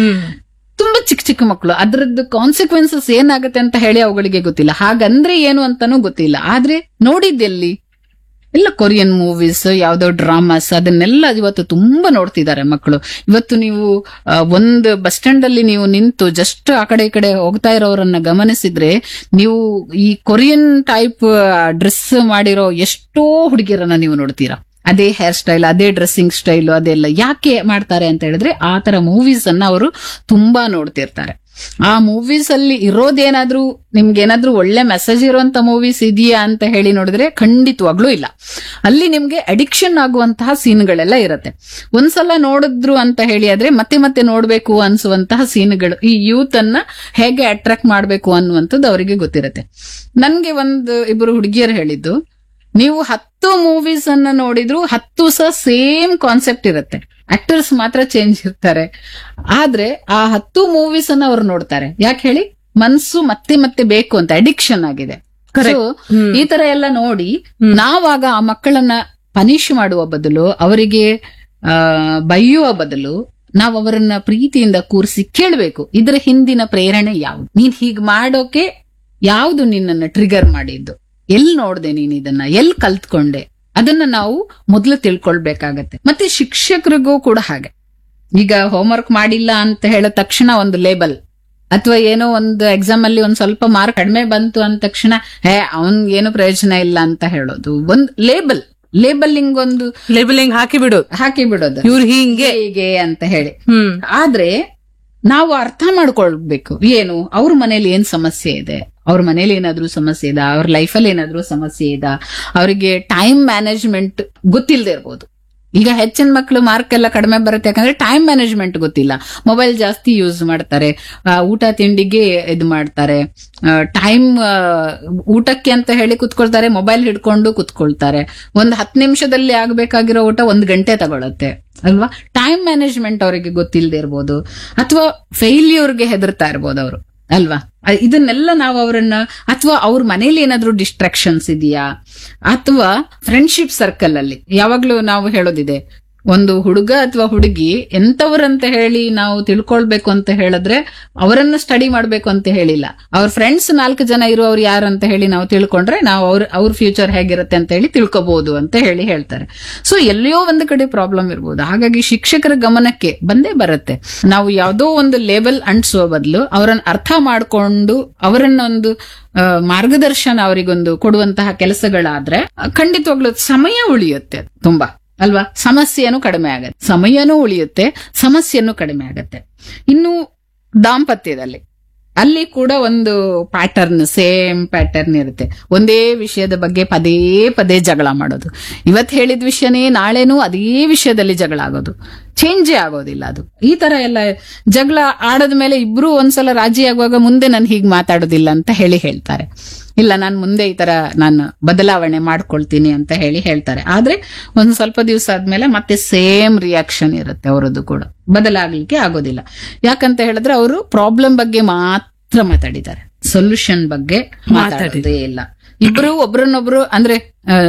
ತುಂಬಾ ಚಿಕ್ಕ ಮಕ್ಕಳು, ಅದ್ರದ್ದು ಕಾನ್ಸಿಕ್ವೆನ್ಸಸ್ ಏನಾಗುತ್ತೆ ಅಂತ ಹೇಳಿ ಅವುಗಳಿಗೆ ಗೊತ್ತಿಲ್ಲ. ಹಾಗಂದ್ರೆ ಏನು ಅಂತಾನೂ ಗೊತ್ತಿಲ್ಲ. ಆದ್ರೆ ನೋಡಿದ್ದೆಲ್ಲಿ ಎಲ್ಲ ಕೊರಿಯನ್ ಮೂವೀಸ್, ಯಾವ್ದೋ ಡ್ರಾಮಾಸ್, ಅದನ್ನೆಲ್ಲ ಇವತ್ತು ತುಂಬಾ ನೋಡ್ತಿದ್ದಾರೆ ಮಕ್ಕಳು. ಇವತ್ತು ನೀವು ಒಂದು ಬಸ್ ಸ್ಟ್ಯಾಂಡ್ ಅಲ್ಲಿ ನೀವು ನಿಂತು ಜಸ್ಟ್ ಆ ಕಡೆ ಈ ಕಡೆ ಹೋಗ್ತಾ ಇರೋರನ್ನ ಗಮನಿಸಿದ್ರೆ ನೀವು ಈ ಕೊರಿಯನ್ ಟೈಪ್ ಡ್ರೆಸ್ ಮಾಡಿರೋ ಎಷ್ಟೋ ಹುಡುಗಿಯರನ್ನ ನೀವು ನೋಡ್ತೀರಾ. ಅದೇ ಹೇರ್ ಸ್ಟೈಲ್, ಅದೇ ಡ್ರೆಸ್ಸಿಂಗ್ ಸ್ಟೈಲ್, ಅದೆಲ್ಲ ಯಾಕೆ ಮಾಡ್ತಾರೆ ಅಂತ ಹೇಳಿದ್ರೆ ಆ ತರ ಮೂವೀಸ್ ಅನ್ನ ಅವರು ತುಂಬಾ ನೋಡ್ತಿರ್ತಾರೆ. ಆ ಮೂವೀಸ್ ಅಲ್ಲಿ ಇರೋದೇನಾದ್ರೂ ನಿಮ್ಗೇನಾದ್ರೂ ಒಳ್ಳೆ ಮೆಸೇಜ್ ಇರುವಂತ ಮೂವೀಸ್ ಇದೆಯಾ ಅಂತ ಹೇಳಿ ನೋಡಿದ್ರೆ ಖಂಡಿತವಾಗ್ಲೂ ಇಲ್ಲ. ಅಲ್ಲಿ ನಿಮ್ಗೆ ಅಡಿಕ್ಷನ್ ಆಗುವಂತಹ ಸೀನ್ಗಳೆಲ್ಲ ಇರುತ್ತೆ. ಒಂದ್ಸಲ ನೋಡಿದ್ರು ಅಂತ ಹೇಳಿ ಆದ್ರೆ ಮತ್ತೆ ನೋಡ್ಬೇಕು ಅನ್ಸುವಂತಹ ಸೀನ್ಗಳು ಈ ಯೂತ್ ಅನ್ನ ಹೇಗೆ ಅಟ್ರಾಕ್ಟ್ ಮಾಡ್ಬೇಕು ಅನ್ನುವಂಥದ್ದು ಅವರಿಗೆ ಗೊತ್ತಿರುತ್ತೆ. ನನ್ಗೆ ಇಬ್ಬರು ಹುಡುಗಿಯರು ಹೇಳಿದ್ದು, ನೀವು 10 ಮೂವೀಸ್ ಅನ್ನ ನೋಡಿದ್ರು 10 ಸಹ ಸೇಮ್ ಕಾನ್ಸೆಪ್ಟ್ ಇರುತ್ತೆ, ಆಕ್ಟರ್ಸ್ ಮಾತ್ರ ಚೇಂಜ್ ಇರ್ತಾರೆ. ಆದ್ರೆ ಆ 10 ಮೂವೀಸ್ ಅನ್ನ ಅವ್ರು ನೋಡ್ತಾರೆ. ಯಾಕೆ ಹೇಳಿ, ಮನ್ಸು ಮತ್ತೆ ಬೇಕು ಅಂತ ಅಡಿಕ್ಷನ್ ಆಗಿದೆ. ಈ ತರ ಎಲ್ಲ ನೋಡಿ ನಾವಾಗ ಆ ಮಕ್ಕಳನ್ನ ಪನಿಷ್ ಮಾಡುವ ಬದಲು, ಅವರಿಗೆ ಬೈಯುವ ಬದಲು ನಾವ್ ಅವರನ್ನ ಪ್ರೀತಿಯಿಂದ ಕೂರಿಸಿ ಕೇಳ್ಬೇಕು, ಇದರ ಹಿಂದಿನ ಪ್ರೇರಣೆ ಯಾವ್ದು, ನೀನ್ ಹೀಗ್ ಮಾಡೋಕೆ ಯಾವ್ದು ನಿನ್ನನ್ನ ಟ್ರಿಗರ್ ಮಾಡಿದ್ದು, ಎಲ್ಲಿ ನೋಡ್ದೆ ನೀನ್ ಇದನ್ನ, ಎಲ್ಲಿ ಕಲ್ತ್ಕೊಂಡೆ, ಅದನ್ನ ನಾವು ಮೊದಲು ತಿಳ್ಕೊಳ್ಬೇಕಾಗತ್ತೆ. ಮತ್ತೆ ಶಿಕ್ಷಕರಿಗೂ ಕೂಡ ಹಾಗೆ. ಈಗ ಹೋಮ್ವರ್ಕ್ ಮಾಡಿಲ್ಲ ಅಂತ ಹೇಳಿದ ತಕ್ಷಣ ಒಂದು ಲೇಬಲ್, ಅಥವಾ ಏನೋ ಒಂದು ಎಕ್ಸಾಮ್ ಅಲ್ಲಿ ಒಂದ್ ಸ್ವಲ್ಪ ಮಾರ್ಕ್ ಕಡಿಮೆ ಬಂತು ಅಂದ ತಕ್ಷಣ ಅವನ್ಗೇನು ಪ್ರಯೋಜನ ಇಲ್ಲ ಅಂತ ಹೇಳೋದು. ಒಂದ್ ಲೇಬಲಿಂಗ್ ಒಂದು ಲೇಬಲಿಂಗ್ ಹಾಕಿ ಬಿಡೋದು ಇವ್ರು ಹೀಗೆ ಅಂತ ಹೇಳಿ. ಆದ್ರೆ ನಾವು ಅರ್ಥ ಮಾಡ್ಕೊಳ್ಬೇಕು, ಏನು ಅವ್ರ ಮನೇಲಿ ಏನ್ ಸಮಸ್ಯೆ ಇದೆ, ಅವ್ರ ಮನೇಲಿ ಏನಾದ್ರೂ ಸಮಸ್ಯೆ ಇದೆ, ಅವ್ರ ಲೈಫಲ್ಲಿ ಏನಾದ್ರೂ ಸಮಸ್ಯೆ ಇದೆ, ಅವರಿಗೆ ಟೈಮ್ ಮ್ಯಾನೇಜ್ಮೆಂಟ್ ಗೊತ್ತಿಲ್ಲದೆ ಇರ್ಬೋದು. ಈಗ ಹೆಚ್ಚಿನ ಮಕ್ಕಳು ಮಾರ್ಕ್ ಎಲ್ಲ ಕಡಿಮೆ ಬರುತ್ತೆ ಯಾಕಂದ್ರೆ ಟೈಮ್ ಮ್ಯಾನೇಜ್ಮೆಂಟ್ ಗೊತ್ತಿಲ್ಲ, ಮೊಬೈಲ್ ಜಾಸ್ತಿ ಯೂಸ್ ಮಾಡ್ತಾರೆ, ಊಟ ತಿಂಡಿಗೆ ಇದು ಮಾಡ್ತಾರೆ, ಟೈಮ್ ಊಟಕ್ಕೆ ಅಂತ ಹೇಳಿ ಕುತ್ಕೊಳ್ತಾರೆ, ಮೊಬೈಲ್ ಹಿಡ್ಕೊಂಡು ಕುತ್ಕೊಳ್ತಾರೆ. ಒಂದ್ 10 ನಿಮಿಷದಲ್ಲಿ ಆಗ್ಬೇಕಾಗಿರೋ ಊಟ 1 ಗಂಟೆ ತಗೊಳತ್ತೆ ಅಲ್ವಾ. ಟೈಮ್ ಮ್ಯಾನೇಜ್ಮೆಂಟ್ ಅವರಿಗೆ ಗೊತ್ತಿಲ್ಲದೆ ಇರ್ಬೋದು, ಅಥವಾ ಫೇಲ್ಯೂರ್ಗೆ ಹೆದರ್ತಾ ಇರ್ಬೋದು ಅವರು ಅಲ್ವಾ. ಇದನ್ನೆಲ್ಲ ನಾವು ಅವರನ್ನ, ಅಥವಾ ಅವ್ರ ಮನೇಲಿ ಏನಾದ್ರೂ ಡಿಸ್ಟ್ರಾಕ್ಷನ್ಸ್ ಇದೆಯಾ, ಅಥವಾ ಫ್ರೆಂಡ್ಶಿಪ್ ಸರ್ಕಲ್ ಅಲ್ಲಿ ಯಾವಾಗ್ಲೂ ನಾವು ಹೇಳೋದಿದೆ, ಒಂದು ಹುಡುಗ ಅಥವಾ ಹುಡುಗಿ ಎಂತವ್ರಂತ ಹೇಳಿ ನಾವು ತಿಳ್ಕೊಳ್ಬೇಕು ಅಂತ ಹೇಳಿದ್ರೆ ಅವರನ್ನ ಸ್ಟಡಿ ಮಾಡ್ಬೇಕು ಅಂತ ಹೇಳಿಲ್ಲ, ಅವ್ರ ಫ್ರೆಂಡ್ಸ್ 4 ಜನ ಇರುವವ್ರು ಯಾರು ಅಂತ ಹೇಳಿ ನಾವು ತಿಳ್ಕೊಂಡ್ರೆ ನಾವು ಅವ್ರ ಫ್ಯೂಚರ್ ಹೇಗಿರುತ್ತೆ ಅಂತ ಹೇಳಿ ತಿಳ್ಕೊಬಹುದು ಅಂತ ಹೇಳಿ ಹೇಳ್ತಾರೆ. ಸೊ ಎಲ್ಲಿಯೋ ಒಂದು ಕಡೆ ಪ್ರಾಬ್ಲಮ್ ಇರ್ಬೋದು. ಹಾಗಾಗಿ ಶಿಕ್ಷಕರ ಗಮನಕ್ಕೆ ಬಂದೇ ಬರುತ್ತೆ. ನಾವು ಯಾವುದೋ ಒಂದು ಲೇಬಲ್ ಅಂಟಿಸುವ ಬದಲು ಅವರನ್ನ ಅರ್ಥ ಮಾಡ್ಕೊಂಡು ಅವರನ್ನ ಒಂದು ಮಾರ್ಗದರ್ಶನ ಅವರಿಗೊಂದು ಕೊಡುವಂತಹ ಕೆಲಸಗಳಾದ್ರೆ ಖಂಡಿತವಾಗ್ಲೂ ಸಮಯ ಉಳಿಯುತ್ತೆ ತುಂಬಾ ಅಲ್ವಾ. ಸಮಸ್ಯೆನೂ ಕಡಿಮೆ ಆಗತ್ತೆ, ಸಮಯನೂ ಉಳಿಯುತ್ತೆ, ಸಮಸ್ಯೆನೂ ಕಡಿಮೆ ಆಗತ್ತೆ. ಇನ್ನು ದಾಂಪತ್ಯದಲ್ಲಿ ಅಲ್ಲಿ ಕೂಡ ಒಂದು ಸೇಮ್ ಪ್ಯಾಟರ್ನ್ ಇರುತ್ತೆ. ಒಂದೇ ವಿಷಯದ ಬಗ್ಗೆ ಪದೇ ಪದೇ ಜಗಳ ಮಾಡೋದು, ಇವತ್ತು ಹೇಳಿದ ವಿಷಯನೇ ನಾಳೆನೂ ಅದೇ ವಿಷಯದಲ್ಲಿ ಜಗಳ ಆಗೋದು, ಚೇಂಜೇ ಆಗೋದಿಲ್ಲ ಅದು. ಈ ತರ ಎಲ್ಲ ಜಗಳ ಆಡದ ಮೇಲೆ ಇಬ್ರು ಒಂದ್ಸಲ ರಾಜಿ ಆಗುವಾಗ ಮುಂದೆ ನಾನು ಹೀಗೆ ಮಾತಾಡೋದಿಲ್ಲ ಅಂತ ಹೇಳ್ತಾರೆ. ಇಲ್ಲ, ನಾನು ಮುಂದೆ ಈ ತರ ನಾನು ಬದಲಾವಣೆ ಮಾಡ್ಕೊಳ್ತೀನಿ ಅಂತ ಹೇಳ್ತಾರೆ. ಆದ್ರೆ ಒಂದ್ ಸ್ವಲ್ಪ ದಿವಸ ಆದ್ಮೇಲೆ ಮತ್ತೆ ಸೇಮ್ ರಿಯಾಕ್ಷನ್ ಇರುತ್ತೆ ಅವರದ್ದು ಕೂಡ, ಬದಲಾಗ್ಲಿಕ್ಕೆ ಆಗೋದಿಲ್ಲ. ಯಾಕಂತ ಹೇಳಿದ್ರೆ ಅವರು ಪ್ರಾಬ್ಲಮ್ ಬಗ್ಗೆ ಮಾತ್ರ ಮಾತಾಡಿದ್ದಾರೆ, ಸೊಲ್ಯೂಷನ್ ಬಗ್ಗೆ ಮಾತಾಡೋದೇ ಇಲ್ಲ. ಇಬ್ರು ಒಬ್ರನ್ನೊಬ್ರು ಅಂದ್ರೆ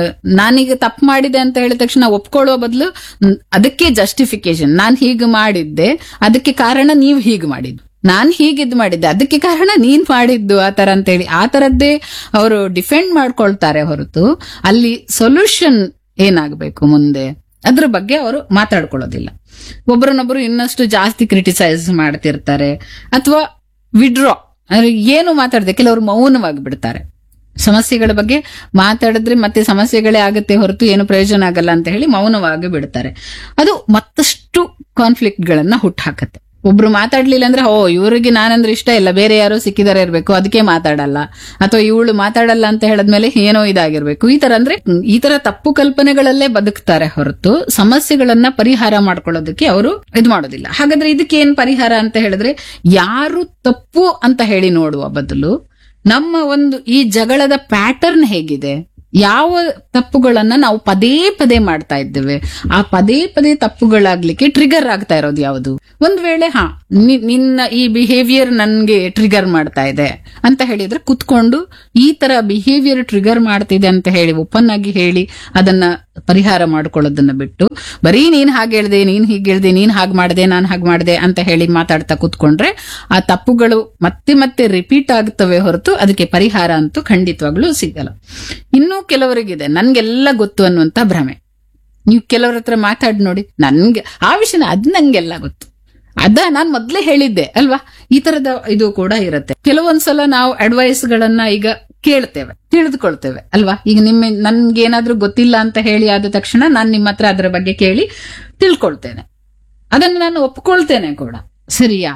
ನಾನೀಗ ತಪ್ಪು ಮಾಡಿದೆ ಅಂತ ಹೇಳಿದ ತಕ್ಷಣ ಒಪ್ಕೊಳ್ಳೋ ಬದಲು ಅದಕ್ಕೆ ಜಸ್ಟಿಫಿಕೇಶನ್, ನಾನ್ ಹೀಗೆ ಮಾಡಿದ್ದೆ ಅದಕ್ಕೆ ಕಾರಣ ನೀವ್ ಹೀಗೆ ಮಾಡಿದ್ದು, ನಾನ್ ಹೀಗಿದ್ ಮಾಡಿದ್ದೆ ಅದಕ್ಕೆ ಕಾರಣ ನೀನ್ ಮಾಡಿದ್ದು, ಆತರ ಅಂತ ಹೇಳಿ ಆ ತರದ್ದೇ ಅವರು ಡಿಫೆಂಡ್ ಮಾಡ್ಕೊಳ್ತಾರೆ ಹೊರತು ಅಲ್ಲಿ ಸೊಲ್ಯೂಷನ್ ಏನಾಗಬೇಕು ಮುಂದೆ ಅದ್ರ ಬಗ್ಗೆ ಅವರು ಮಾತಾಡ್ಕೊಳ್ಳೋದಿಲ್ಲ. ಒಬ್ರನ್ನೊಬ್ರು ಇನ್ನಷ್ಟು ಜಾಸ್ತಿ ಕ್ರಿಟಿಸೈಸ್ ಮಾಡ್ತಿರ್ತಾರೆ, ಅಥವಾ ವಿಡ್ರಾ ಏನು ಮಾತಾಡದೆ ಕೆಲವರು ಮೌನವಾಗಿ ಬಿಡ್ತಾರೆ. ಸಮಸ್ಯೆಗಳ ಬಗ್ಗೆ ಮಾತಾಡಿದ್ರೆ ಮತ್ತೆ ಸಮಸ್ಯೆಗಳೇ ಆಗುತ್ತೆ ಹೊರತು ಏನು ಪ್ರಯೋಜನ ಆಗಲ್ಲ ಅಂತ ಹೇಳಿ ಮೌನವಾಗಿ ಬಿಡ್ತಾರೆ. ಅದು ಮತ್ತಷ್ಟು ಕಾನ್ಫ್ಲಿಕ್ಟ್ ಗಳನ್ನ ಹುಟ್ಟಾಕತ್ತೆ. ಒಬ್ರು ಮಾತಾಡ್ಲಿಲ್ಲ ಅಂದ್ರೆ ಇವರಿಗೆ ನಾನಂದ್ರೆ ಇಷ್ಟ ಇಲ್ಲ, ಬೇರೆ ಯಾರೋ ಸಿಕ್ಕಿದಾರೆ ಇರ್ಬೇಕು ಅದಕ್ಕೆ ಮಾತಾಡಲ್ಲ, ಅಥವಾ ಇವಳು ಮಾತಾಡಲ್ಲ ಅಂತ ಹೇಳದ್ಮೇಲೆ ಏನೋ ಇದಾಗಿರ್ಬೇಕು, ಈ ತರ ಅಂದ್ರೆ ಈ ತರ ತಪ್ಪು ಕಲ್ಪನೆಗಳಲ್ಲೇ ಬದುಕ್ತಾರೆ ಹೊರತು ಸಮಸ್ಯೆಗಳನ್ನ ಪರಿಹಾರ ಮಾಡ್ಕೊಳ್ಳೋದಕ್ಕೆ ಅವರು ಇದು ಮಾಡೋದಿಲ್ಲ. ಹಾಗಾದ್ರೆ ಇದಕ್ಕೆ ಏನ್ ಪರಿಹಾರ ಅಂತ ಹೇಳಿದ್ರೆ, ಯಾರು ತಪ್ಪು ಅಂತ ಹೇಳಿ ನೋಡುವ ಬದಲು ನಮ್ಮ ಒಂದು ಈ ಜಗಳದ ಪ್ಯಾಟರ್ನ್ ಹೇಗಿದೆ, ಯಾವ ತಪ್ಪುಗಳನ್ನ ನಾವು ಪದೇ ಪದೇ ಮಾಡ್ತಾ ಇದ್ದೇವೆ, ಆ ಪದೇ ಪದೇ ತಪ್ಪುಗಳಾಗ್ಲಿಕ್ಕೆ ಟ್ರಿಗರ್ ಆಗ್ತಾ ಇರೋದು ಯಾವುದು. ಒಂದ್ ವೇಳೆ ನಿನ್ನ ಈ ಬಿಹೇವಿಯರ್ ನನ್ಗೆ ಟ್ರಿಗರ್ ಮಾಡ್ತಾ ಇದೆ ಅಂತ ಹೇಳಿದ್ರೆ ಕುತ್ಕೊಂಡು ಈ ತರ ಬಿಹೇವಿಯರ್ ಟ್ರಿಗರ್ ಮಾಡ್ತಿದೆ ಅಂತ ಹೇಳಿ ಓಪನ್ ಆಗಿ ಹೇಳಿ ಅದನ್ನ ಪರಿಹಾರ ಮಾಡ್ಕೊಳ್ಳೋದನ್ನ ಬಿಟ್ಟು ಬರೀ ನೀನ್ ಹಾಗೆ ಹೇಳ್ದೆ, ನೀನ್ ಹೀಗೆ ಹೇಳ್ದೆ, ನೀನ್ ಹಾಗೆ ಮಾಡ್ದೆ, ನಾನ್ ಹಾಗೆ ಮಾಡ್ದೆ ಅಂತ ಹೇಳಿ ಮಾತಾಡ್ತಾ ಕುತ್ಕೊಂಡ್ರೆ ಆ ತಪ್ಪುಗಳು ಮತ್ತೆ ಮತ್ತೆ ರಿಪೀಟ್ ಆಗ್ತವೆ ಹೊರತು ಅದಕ್ಕೆ ಪರಿಹಾರ ಅಂತೂ ಖಂಡಿತವಾಗ್ಲೂ ಸಿಗಲ್ಲ. ಇನ್ನೂ ಕೆಲವರಿಗಿದೆ ನನ್ಗೆಲ್ಲ ಗೊತ್ತು ಅನ್ನುವಂತ ಭ್ರಮೆ. ನೀವು ಕೆಲವ್ರ ಹತ್ರ ಮಾತಾಡಿ ನೋಡಿ, ನನ್ಗೆ ಆ ವಿಷಯನ ಅದ್ ನಂಗೆಲ್ಲ ಗೊತ್ತು, ನಾನ್ ಮೊದ್ಲೇ ಹೇಳಿದ್ದೆ ಅಲ್ವಾ, ಈ ತರದ ಇದು ಕೂಡ ಇರುತ್ತೆ. ಕೆಲವೊಂದ್ಸಲ ನಾವು ಅಡ್ವೈಸ್ ಗಳನ್ನ ಈಗ ಕೇಳ್ತೇವೆ, ತಿಳಿದುಕೊಳ್ತೇವೆ ಅಲ್ವಾ. ಈಗ ನನ್ಗೇನಾದ್ರೂ ಗೊತ್ತಿಲ್ಲ ಅಂತ ಹೇಳಿ ಆದ ತಕ್ಷಣ ನಾನ್ ನಿಮ್ಮ ಹತ್ರ ಅದ್ರ ಬಗ್ಗೆ ಕೇಳಿ ತಿಳ್ಕೊಳ್ತೇನೆ, ಅದನ್ನ ನಾನು ಒಪ್ಕೊಳ್ತೇನೆ ಕೂಡ, ಸರಿಯಾ.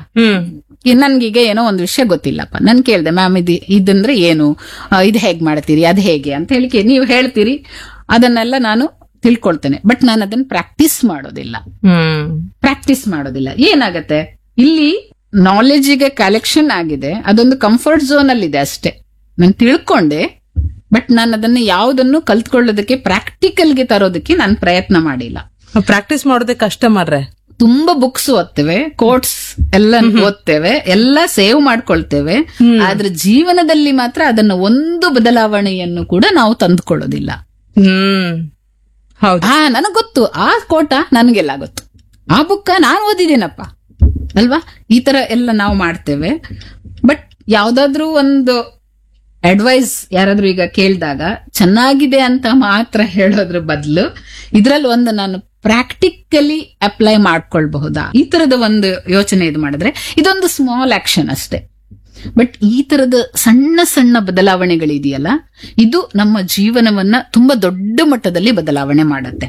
ನನ್ಗೀಗ ಏನೋ ಒಂದು ವಿಷಯ ಗೊತ್ತಿಲ್ಲಪ್ಪ, ನನ್ ಕೇಳ್ದೆ ಮ್ಯಾಮ್ ಇದಂದ್ರೆ ಏನು, ಇದು ಹೇಗ್ ಮಾಡ್ತೀರಿ, ಅದ್ ಹೇಗೆ ಅಂತ ಹೇಳಿ ನೀವು ಹೇಳ್ತೀರಿ, ಅದನ್ನೆಲ್ಲ ನಾನು ತಿಳ್ಕೊಳ್ತೇನೆ. ಬಟ್ ನಾನು ಅದನ್ನ ಪ್ರಾಕ್ಟೀಸ್ ಮಾಡೋದಿಲ್ಲ. ಏನಾಗತ್ತೆ, ಇಲ್ಲಿ ನಾಲೆಜಿಗೆ ಕಲೆಕ್ಷನ್ ಆಗಿದೆ, ಅದೊಂದು ಕಂಫರ್ಟ್ ಝೋನ್ ಅಲ್ಲಿ ಇದೆ ಅಷ್ಟೇ. ನಾನು ತಿಳ್ಕೊಂಡೆ, ಬಟ್ ನಾನು ಅದನ್ನ ಯಾವುದನ್ನು ಕಲ್ತ್ಕೊಳ್ಳೋದಕ್ಕೆ ಪ್ರಾಕ್ಟಿಕಲ್ಗೆ ತರೋದಕ್ಕೆ ನಾನು ಪ್ರಯತ್ನ ಮಾಡಿಲ್ಲ. ಪ್ರಾಕ್ಟೀಸ್ ಮಾಡೋದಕ್ಕೆ ಕಷ್ಟ ಮಾರ್ರೆ. ತುಂಬಾ ಬುಕ್ಸ್ ಓದ್ತೇವೆ, ಕೋಟ್ಸ್ ಎಲ್ಲ ಓದ್ತೇವೆ, ಎಲ್ಲ ಸೇವ್ ಮಾಡ್ಕೊಳ್ತೇವೆ, ಆದ್ರೆ ಜೀವನದಲ್ಲಿ ಮಾತ್ರ ಅದನ್ನ ಒಂದು ಬದಲಾವಣೆಯನ್ನು ಕೂಡ ನಾವು ತಂದುಕೊಳ್ಳೋದಿಲ್ಲ. ನನಗ್ ಗೊತ್ತು ಆ ಕೋಟ, ನನ್ಗೆಲ್ಲ ಗೊತ್ತು, ಆ ಬುಕ್ಕ ನಾನು ಓದಿದ್ದೀನಪ್ಪ ಅಲ್ವಾ, ಈ ತರ ಎಲ್ಲ ನಾವು ಮಾಡ್ತೇವೆ. ಬಟ್ ಯಾವ್ದಾದ್ರೂ ಒಂದು ಅಡ್ವೈಸ್ ಯಾರಾದ್ರೂ ಈಗ ಕೇಳಿದಾಗ ಚೆನ್ನಾಗಿದೆ ಅಂತ ಮಾತ್ರ ಹೇಳೋದ್ರ ಬದಲು ಇದ್ರಲ್ಲಿ ಒಂದು ನಾನು ಪ್ರಾಕ್ಟಿಕಲಿ ಅಪ್ಲೈ ಮಾಡ್ಕೊಳ್ಬಹುದಾ ಈ ತರದ ಒಂದು ಯೋಚನೆ ಇದು ಮಾಡಿದ್ರೆ ಇದೊಂದು ಸ್ಮಾಲ್ ಆಕ್ಷನ್ ಅಷ್ಟೇ. ಬಟ್ ಈ ತರದ ಸಣ್ಣ ಸಣ್ಣ ಬದಲಾವಣೆಗಳಿದೆಯಲ್ಲ, ಇದು ನಮ್ಮ ಜೀವನವನ್ನ ತುಂಬಾ ದೊಡ್ಡ ಮಟ್ಟದಲ್ಲಿ ಬದಲಾವಣೆ ಮಾಡತ್ತೆ.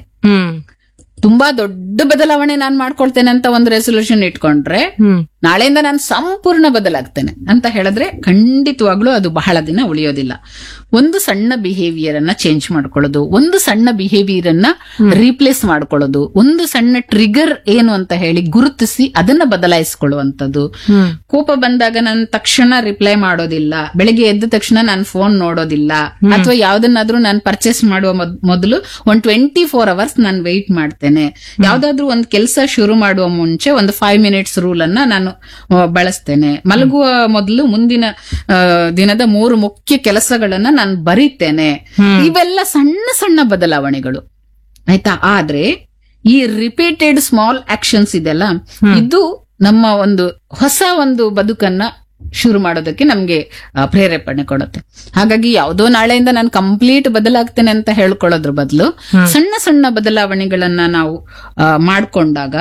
ತುಂಬಾ ದೊಡ್ಡ ಬದಲಾವಣೆ ನಾನ್ ಮಾಡ್ಕೊಳ್ತೇನೆ ಅಂತ ಒಂದು ರೆಸೊಲ್ಯೂಷನ್ ಇಟ್ಕೊಂಡ್ರೆ ನಾಳೆಯಿಂದ ನಾನು ಸಂಪೂರ್ಣ ಬದಲಾಗ್ತೇನೆ ಅಂತ ಹೇಳಿದ್ರೆ ಖಂಡಿತವಾಗ್ಲೂ ಅದು ಬಹಳ ದಿನ ಉಳಿಯೋದಿಲ್ಲ. ಒಂದು ಸಣ್ಣ ಬಿಹೇವಿಯರ್ ಅನ್ನ ಚೇಂಜ್ ಮಾಡ್ಕೊಳ್ಳೋದು, ಒಂದು ಸಣ್ಣ ಬಿಹೇವಿಯರ್ ಅನ್ನ ರೀಪ್ಲೇಸ್ ಮಾಡ್ಕೊಳ್ಳೋದು, ಒಂದು ಸಣ್ಣ ಟ್ರಿಗರ್ ಏನು ಅಂತ ಹೇಳಿ ಗುರುತಿಸಿ ಅದನ್ನ ಬದಲಾಯಿಸ್ಕೊಳ್ಳುವಂಥದ್ದು. ಕೋಪ ಬಂದಾಗ ನಾನು ತಕ್ಷಣ ರಿಪ್ಲೈ ಮಾಡೋದಿಲ್ಲ, ಬೆಳಿಗ್ಗೆ ಎದ್ದ ತಕ್ಷಣ ನಾನು ಫೋನ್ ನೋಡೋದಿಲ್ಲ, ಅಥವಾ ಯಾವ್ದನ್ನಾದ್ರೂ ನಾನು ಪರ್ಚೇಸ್ ಮಾಡುವ ಮೊದಲು 24 hours ನಾನು ವೆಯ್ಟ್ ಮಾಡ್ತೇನೆ. ಯಾವ್ದಾದ್ರು ಒಂದು ಕೆಲಸ ಶುರು ಮಾಡುವ ಮುಂಚೆ ಒಂದು 5 minutes ರೂಲ್ ಅನ್ನ ನಾನು ಬಳಸ್ತೇನೆ. ಮಲಗುವ ಮೊದಲು ಮುಂದಿನ ದಿನದ 3 ಮುಖ್ಯ ಕೆಲಸಗಳನ್ನ ನಾನು ಬರೀತೇನೆ. ಇವೆಲ್ಲ ಸಣ್ಣ ಸಣ್ಣ ಬದಲಾವಣೆಗಳು ಆಯ್ತಾ. ಆದ್ರೆ ಈ ರಿಪೀಟೆಡ್ ಸ್ಮಾಲ್ ಆಕ್ಷನ್ಸ್ ಇದೆಲ್ಲ, ಇದು ನಮ್ಮ ಒಂದು ಹೊಸ ಒಂದು ಬದುಕನ್ನ ಶುರು ಮಾಡೋದಕ್ಕೆ ನಮ್ಗೆ ಪ್ರೇರೇಪಣೆ ಕೊಡುತ್ತೆ. ಹಾಗಾಗಿ ಯಾವುದೋ ನಾಳೆಯಿಂದ ನಾನು ಕಂಪ್ಲೀಟ್ ಬದಲಾಗ್ತೇನೆ ಅಂತ ಹೇಳ್ಕೊಳ್ಳೋದ್ರ ಬದಲು ಸಣ್ಣ ಸಣ್ಣ ಬದಲಾವಣೆಗಳನ್ನ ನಾವು ಮಾಡ್ಕೊಂಡಾಗ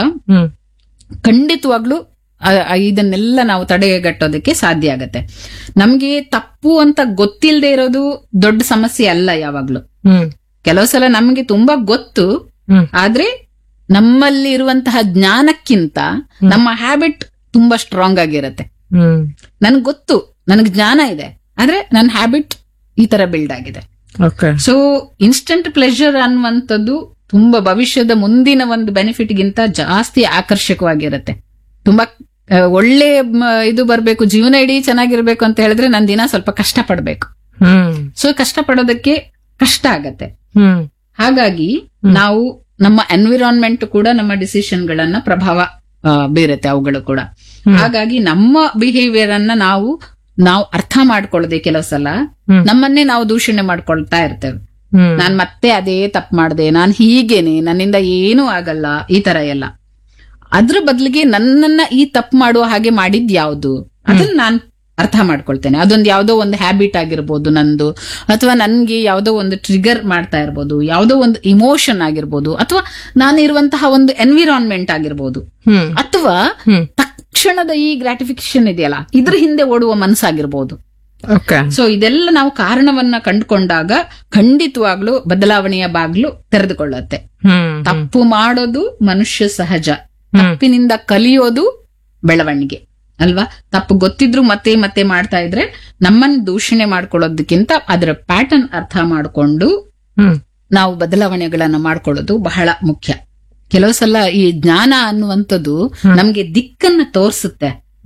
ಖಂಡಿತವಾಗ್ಲೂ ಇದನ್ನೆಲ್ಲ ನಾವು ತಡೆಗಟ್ಟೋದಕ್ಕೆ ಸಾಧ್ಯ ಆಗತ್ತೆ. ನಮ್ಗೆ ತಪ್ಪು ಅಂತ ಗೊತ್ತಿಲ್ಲದೆ ಇರೋದು ದೊಡ್ಡ ಸಮಸ್ಯೆ ಅಲ್ಲ. ಯಾವಾಗ್ಲೂ ಕೆಲವು ಸಲ ನಮ್ಗೆ ತುಂಬಾ ಗೊತ್ತು, ಆದ್ರೆ ನಮ್ಮಲ್ಲಿ ಇರುವಂತಹ ಜ್ಞಾನಕ್ಕಿಂತ ನಮ್ಮ ಹ್ಯಾಬಿಟ್ ತುಂಬಾ ಸ್ಟ್ರಾಂಗ್ ಆಗಿರತ್ತೆ. ನನ್ಗೆ ಗೊತ್ತು, ನನಗೆ ಜ್ಞಾನ ಇದೆ, ಆದ್ರೆ ನನ್ನ ಹ್ಯಾಬಿಟ್ ಈ ತರ ಬಿಲ್ಡ್ ಆಗಿದೆ. ಸೊ ಇನ್ಸ್ಟಂಟ್ ಪ್ಲೆಷರ್ ಅನ್ನುವಂಥದ್ದು ತುಂಬಾ ಭವಿಷ್ಯದ ಮುಂದಿನ ಒಂದು ಬೆನಿಫಿಟ್ ಗಿಂತ ಜಾಸ್ತಿ ಆಕರ್ಷಕವಾಗಿರುತ್ತೆ. ತುಂಬಾ ಒಳ್ಳೆ ಇದು ಬರ್ಬೇಕು, ಜೀವನ ಇಡೀ ಚೆನ್ನಾಗಿರ್ಬೇಕು ಅಂತ ಹೇಳಿದ್ರೆ ನಾನು ದಿನ ಸ್ವಲ್ಪ ಕಷ್ಟ ಪಡ್ಬೇಕು. ಸೊ ಕಷ್ಟ ಪಡೋದಕ್ಕೆ ಕಷ್ಟ ಆಗತ್ತೆ. ಹಾಗಾಗಿ ನಾವು ನಮ್ಮ ಎನ್ವಿರಾನ್ಮೆಂಟ್ ಕೂಡ ನಮ್ಮ ಡಿಸಿಷನ್ ಗಳನ್ನ ಪ್ರಭಾವ ಬೀರುತ್ತೆ, ಅವುಗಳು ಕೂಡ. ಹಾಗಾಗಿ ನಮ್ಮ ಬಿಹೇವಿಯರ್ ಅನ್ನ ನಾವು ಅರ್ಥ ಮಾಡ್ಕೊಳ್ಳದೆ ಕೆಲವು ಸಲ ನಮ್ಮನ್ನೇ ನಾವು ದೂಷಣೆ ಮಾಡ್ಕೊಳ್ತಾ ಇರ್ತೇವೆ. ನಾನ್ ಮತ್ತೆ ಅದೇ ತಪ್ಪು ಮಾಡ್ದೆ, ನಾನ್ ಹೀಗೇನೆ, ನನ್ನಿಂದ ಏನೂ ಆಗಲ್ಲ, ಈ ತರ ಎಲ್ಲ. ಅದ್ರ ಬದಲಿಗೆ ನನ್ನನ್ನ ಈ ತಪ್ಪು ಮಾಡುವ ಹಾಗೆ ಮಾಡಿದ್ ಯಾವ್ದು ಅದನ್ನ ನಾನ್ ಅರ್ಥ ಮಾಡ್ಕೊಳ್ತೇನೆ. ಅದೊಂದು ಯಾವ್ದೋ ಒಂದು ಹ್ಯಾಬಿಟ್ ಆಗಿರ್ಬೋದು ನಂದು, ಅಥವಾ ನನ್ಗೆ ಯಾವ್ದೋ ಒಂದು ಟ್ರಿಗರ್ ಮಾಡ್ತಾ ಇರ್ಬೋದು, ಯಾವ್ದೋ ಒಂದು ಇಮೋಷನ್ ಆಗಿರ್ಬೋದು, ಅಥವಾ ನಾನಿರುವಂತಹ ಒಂದು ಎನ್ವಿರಾನ್ಮೆಂಟ್ ಆಗಿರ್ಬೋದು, ಅಥವಾ ತಕ್ಷಣದ ಈ ಗ್ರಾಟಿಫಿಕೇಶನ್ ಇದೆಯಲ್ಲ ಇದ್ರ ಹಿಂದೆ ಓಡುವ ಮನಸ್ಸಾಗಿರ್ಬೋದು. ಸೊ ಇದೆಲ್ಲ ನಾವು ಕಾರಣವನ್ನ ಕಂಡುಕೊಂಡಾಗ ಖಂಡಿತವಾಗ್ಲೂ ಬದಲಾವಣೆಯ ಬಾಗ್ಲು ತೆರೆದುಕೊಳ್ಳುತ್ತೆ. ತಪ್ಪು ಮಾಡೋದು ಮನುಷ್ಯ ಸಹಜ, ತಪ್ಪಿನಿಂದ ಕಲಿಯೋದು ಬೆಳವಣಿಗೆ ಅಲ್ವಾ. ತಪ್ಪು ಗೊತ್ತಿದ್ರು ಮತ್ತೆ ಮತ್ತೆ ಮಾಡ್ತಾ ಇದ್ರೆ ನಮ್ಮನ್ನ ದೂಷಣೆ ಮಾಡ್ಕೊಳ್ಳೋದಕ್ಕಿಂತ ಅದರ ಪ್ಯಾಟರ್ನ್ ಅರ್ಥ ಮಾಡ್ಕೊಂಡು ನಾವು ಬದಲಾವಣೆಗಳನ್ನ ಮಾಡ್ಕೊಳ್ಳೋದು ಬಹಳ ಮುಖ್ಯ. ಕೆಲವು ಸಲ ಈ ಜ್ಞಾನ ಅನ್ನುವಂಥದ್ದು ನಮ್ಗೆ ದಿಕ್ಕನ್ನ ತೋರಿಸುತ್ತೆ,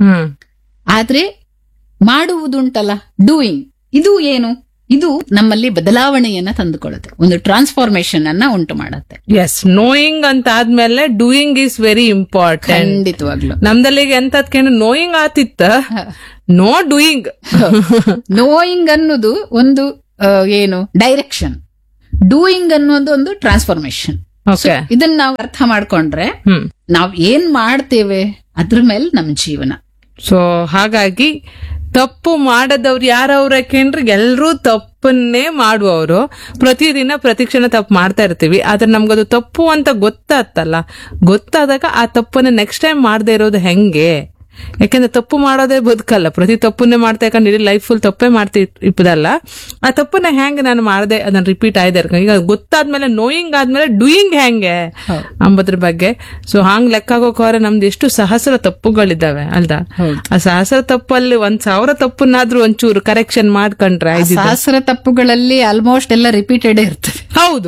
ಆದ್ರೆ ಮಾಡುವುದುಂಟಲ್ಲ ಡೂಯಿಂಗ್, ಇದು ಏನು, ಇದು ನಮ್ಮಲ್ಲಿ ಬದಲಾವಣೆಯನ್ನ ತಂದುಕೊಳ್ಳುತ್ತೆ, ಒಂದು ಟ್ರಾನ್ಸ್ಫಾರ್ಮೇಶನ್ ಅನ್ನ ಉಂಟು ಮಾಡುತ್ತೆ. ಎಸ್, ನೋಯಿಂಗ್ ಅಂತ ಆದ್ಮೇಲೆ ಡೂಯಿಂಗ್ ಈಸ್ ವೆರಿ ಇಂಪಾರ್ಟೆಂಟ್. ಖಂಡಿತವಾಗ್ಲು ನಮ್ದಲ್ಲಿಗೆ ಎಂತದ್ಕೇನು ನೋಯಿಂಗ್ ಆತಿತ್ತ, ನೋ ಡೂಯಿಂಗ್. ನೋಯಿಂಗ್ ಅನ್ನೋದು ಒಂದು ಏನು ಡೈರೆಕ್ಷನ್, ಡೂಯಿಂಗ್ ಅನ್ನೋದು ಒಂದು ಟ್ರಾನ್ಸ್ಫಾರ್ಮೇಶನ್. ಇದನ್ನ ನಾವು ಅರ್ಥ ಮಾಡ್ಕೊಂಡ್ರೆ ನಾವ್ ಏನ್ ಮಾಡ್ತೇವೆ ಅದ್ರ ಮೇಲೆ ನಮ್ ಜೀವನ. ಸೊ ಹಾಗಾಗಿ ತಪ್ಪು ಮಾಡದವ್ರು ಯಾರವ್ರ ಕೇಂದ್ರ ಎಲ್ರೂ ತಪ್ಪನ್ನೇ ಮಾಡುವವರು, ಪ್ರತಿದಿನ ಪ್ರತಿಕ್ಷಣ ತಪ್ಪು ಮಾಡ್ತಾ ಇರ್ತೀವಿ. ಆದ್ರೆ ನಮ್ಗದು ತಪ್ಪು ಅಂತ ಗೊತ್ತಾಗ್ತಲ್ಲ, ಗೊತ್ತಾದಾಗ ಆ ತಪ್ಪನ್ನ ನೆಕ್ಸ್ಟ್ ಟೈಮ್ ಮಾಡದೇ ಇರೋದು ಹೆಂಗೆ? ಯಾಕೆಂದ್ರೆ ತಪ್ಪು ಮಾಡೋದೇ ಬದುಕಲ್ಲ, ಪ್ರತಿ ತಪ್ಪನ್ನೇ ಮಾಡ್ತಾ ಯಾಕಂದ್ರೆ ಇಡೀ ಲೈಫ್ ಫುಲ್ ತಪ್ಪೇ ಮಾಡ್ತಾ ಇಪ್ಪದಲ್ಲ. ಆ ತಪ್ಪನ್ನ ಹೆಂಗೆ ನಾನು ಮಾಡದೆ ಅದನ್ನ ರಿಪೀಟ್ ಆಯ್ದೆ ಈಗ ಗೊತ್ತಾದ್ಮೇಲೆ, ನೋಯಿಂಗ್ ಆದ್ಮೇಲೆ ಡೂಯಿಂಗ್ ಹೆಂಗೆ ಅಂಬದ್ರ ಬಗ್ಗೆ. ಸೊ ಹಾಂಗ್ ಲೆಕ್ಕ ಹಾಕೋಕೋರೆ ನಮ್ದು ಎಷ್ಟು ಸಹಸ್ರ ತಪ್ಪುಗಳಿದ್ದಾವೆ ಅಲ್ದಾ. ಆ ಸಹಸ್ರ ತಪ್ಪಲ್ಲಿ 1000 ತಪ್ಪನ್ನಾದ್ರೂ ಒಂಚೂರು ಕರೆಕ್ಷನ್ ಮಾಡ್ಕೊಂಡ್ರೆ, ಸಹಸ್ರ ತಪ್ಪುಗಳಲ್ಲಿ ಆಲ್ಮೋಸ್ಟ್ ಎಲ್ಲ ರಿಪೀಟೆಡ್ ಇರ್ತದೆ. ಹೌದು,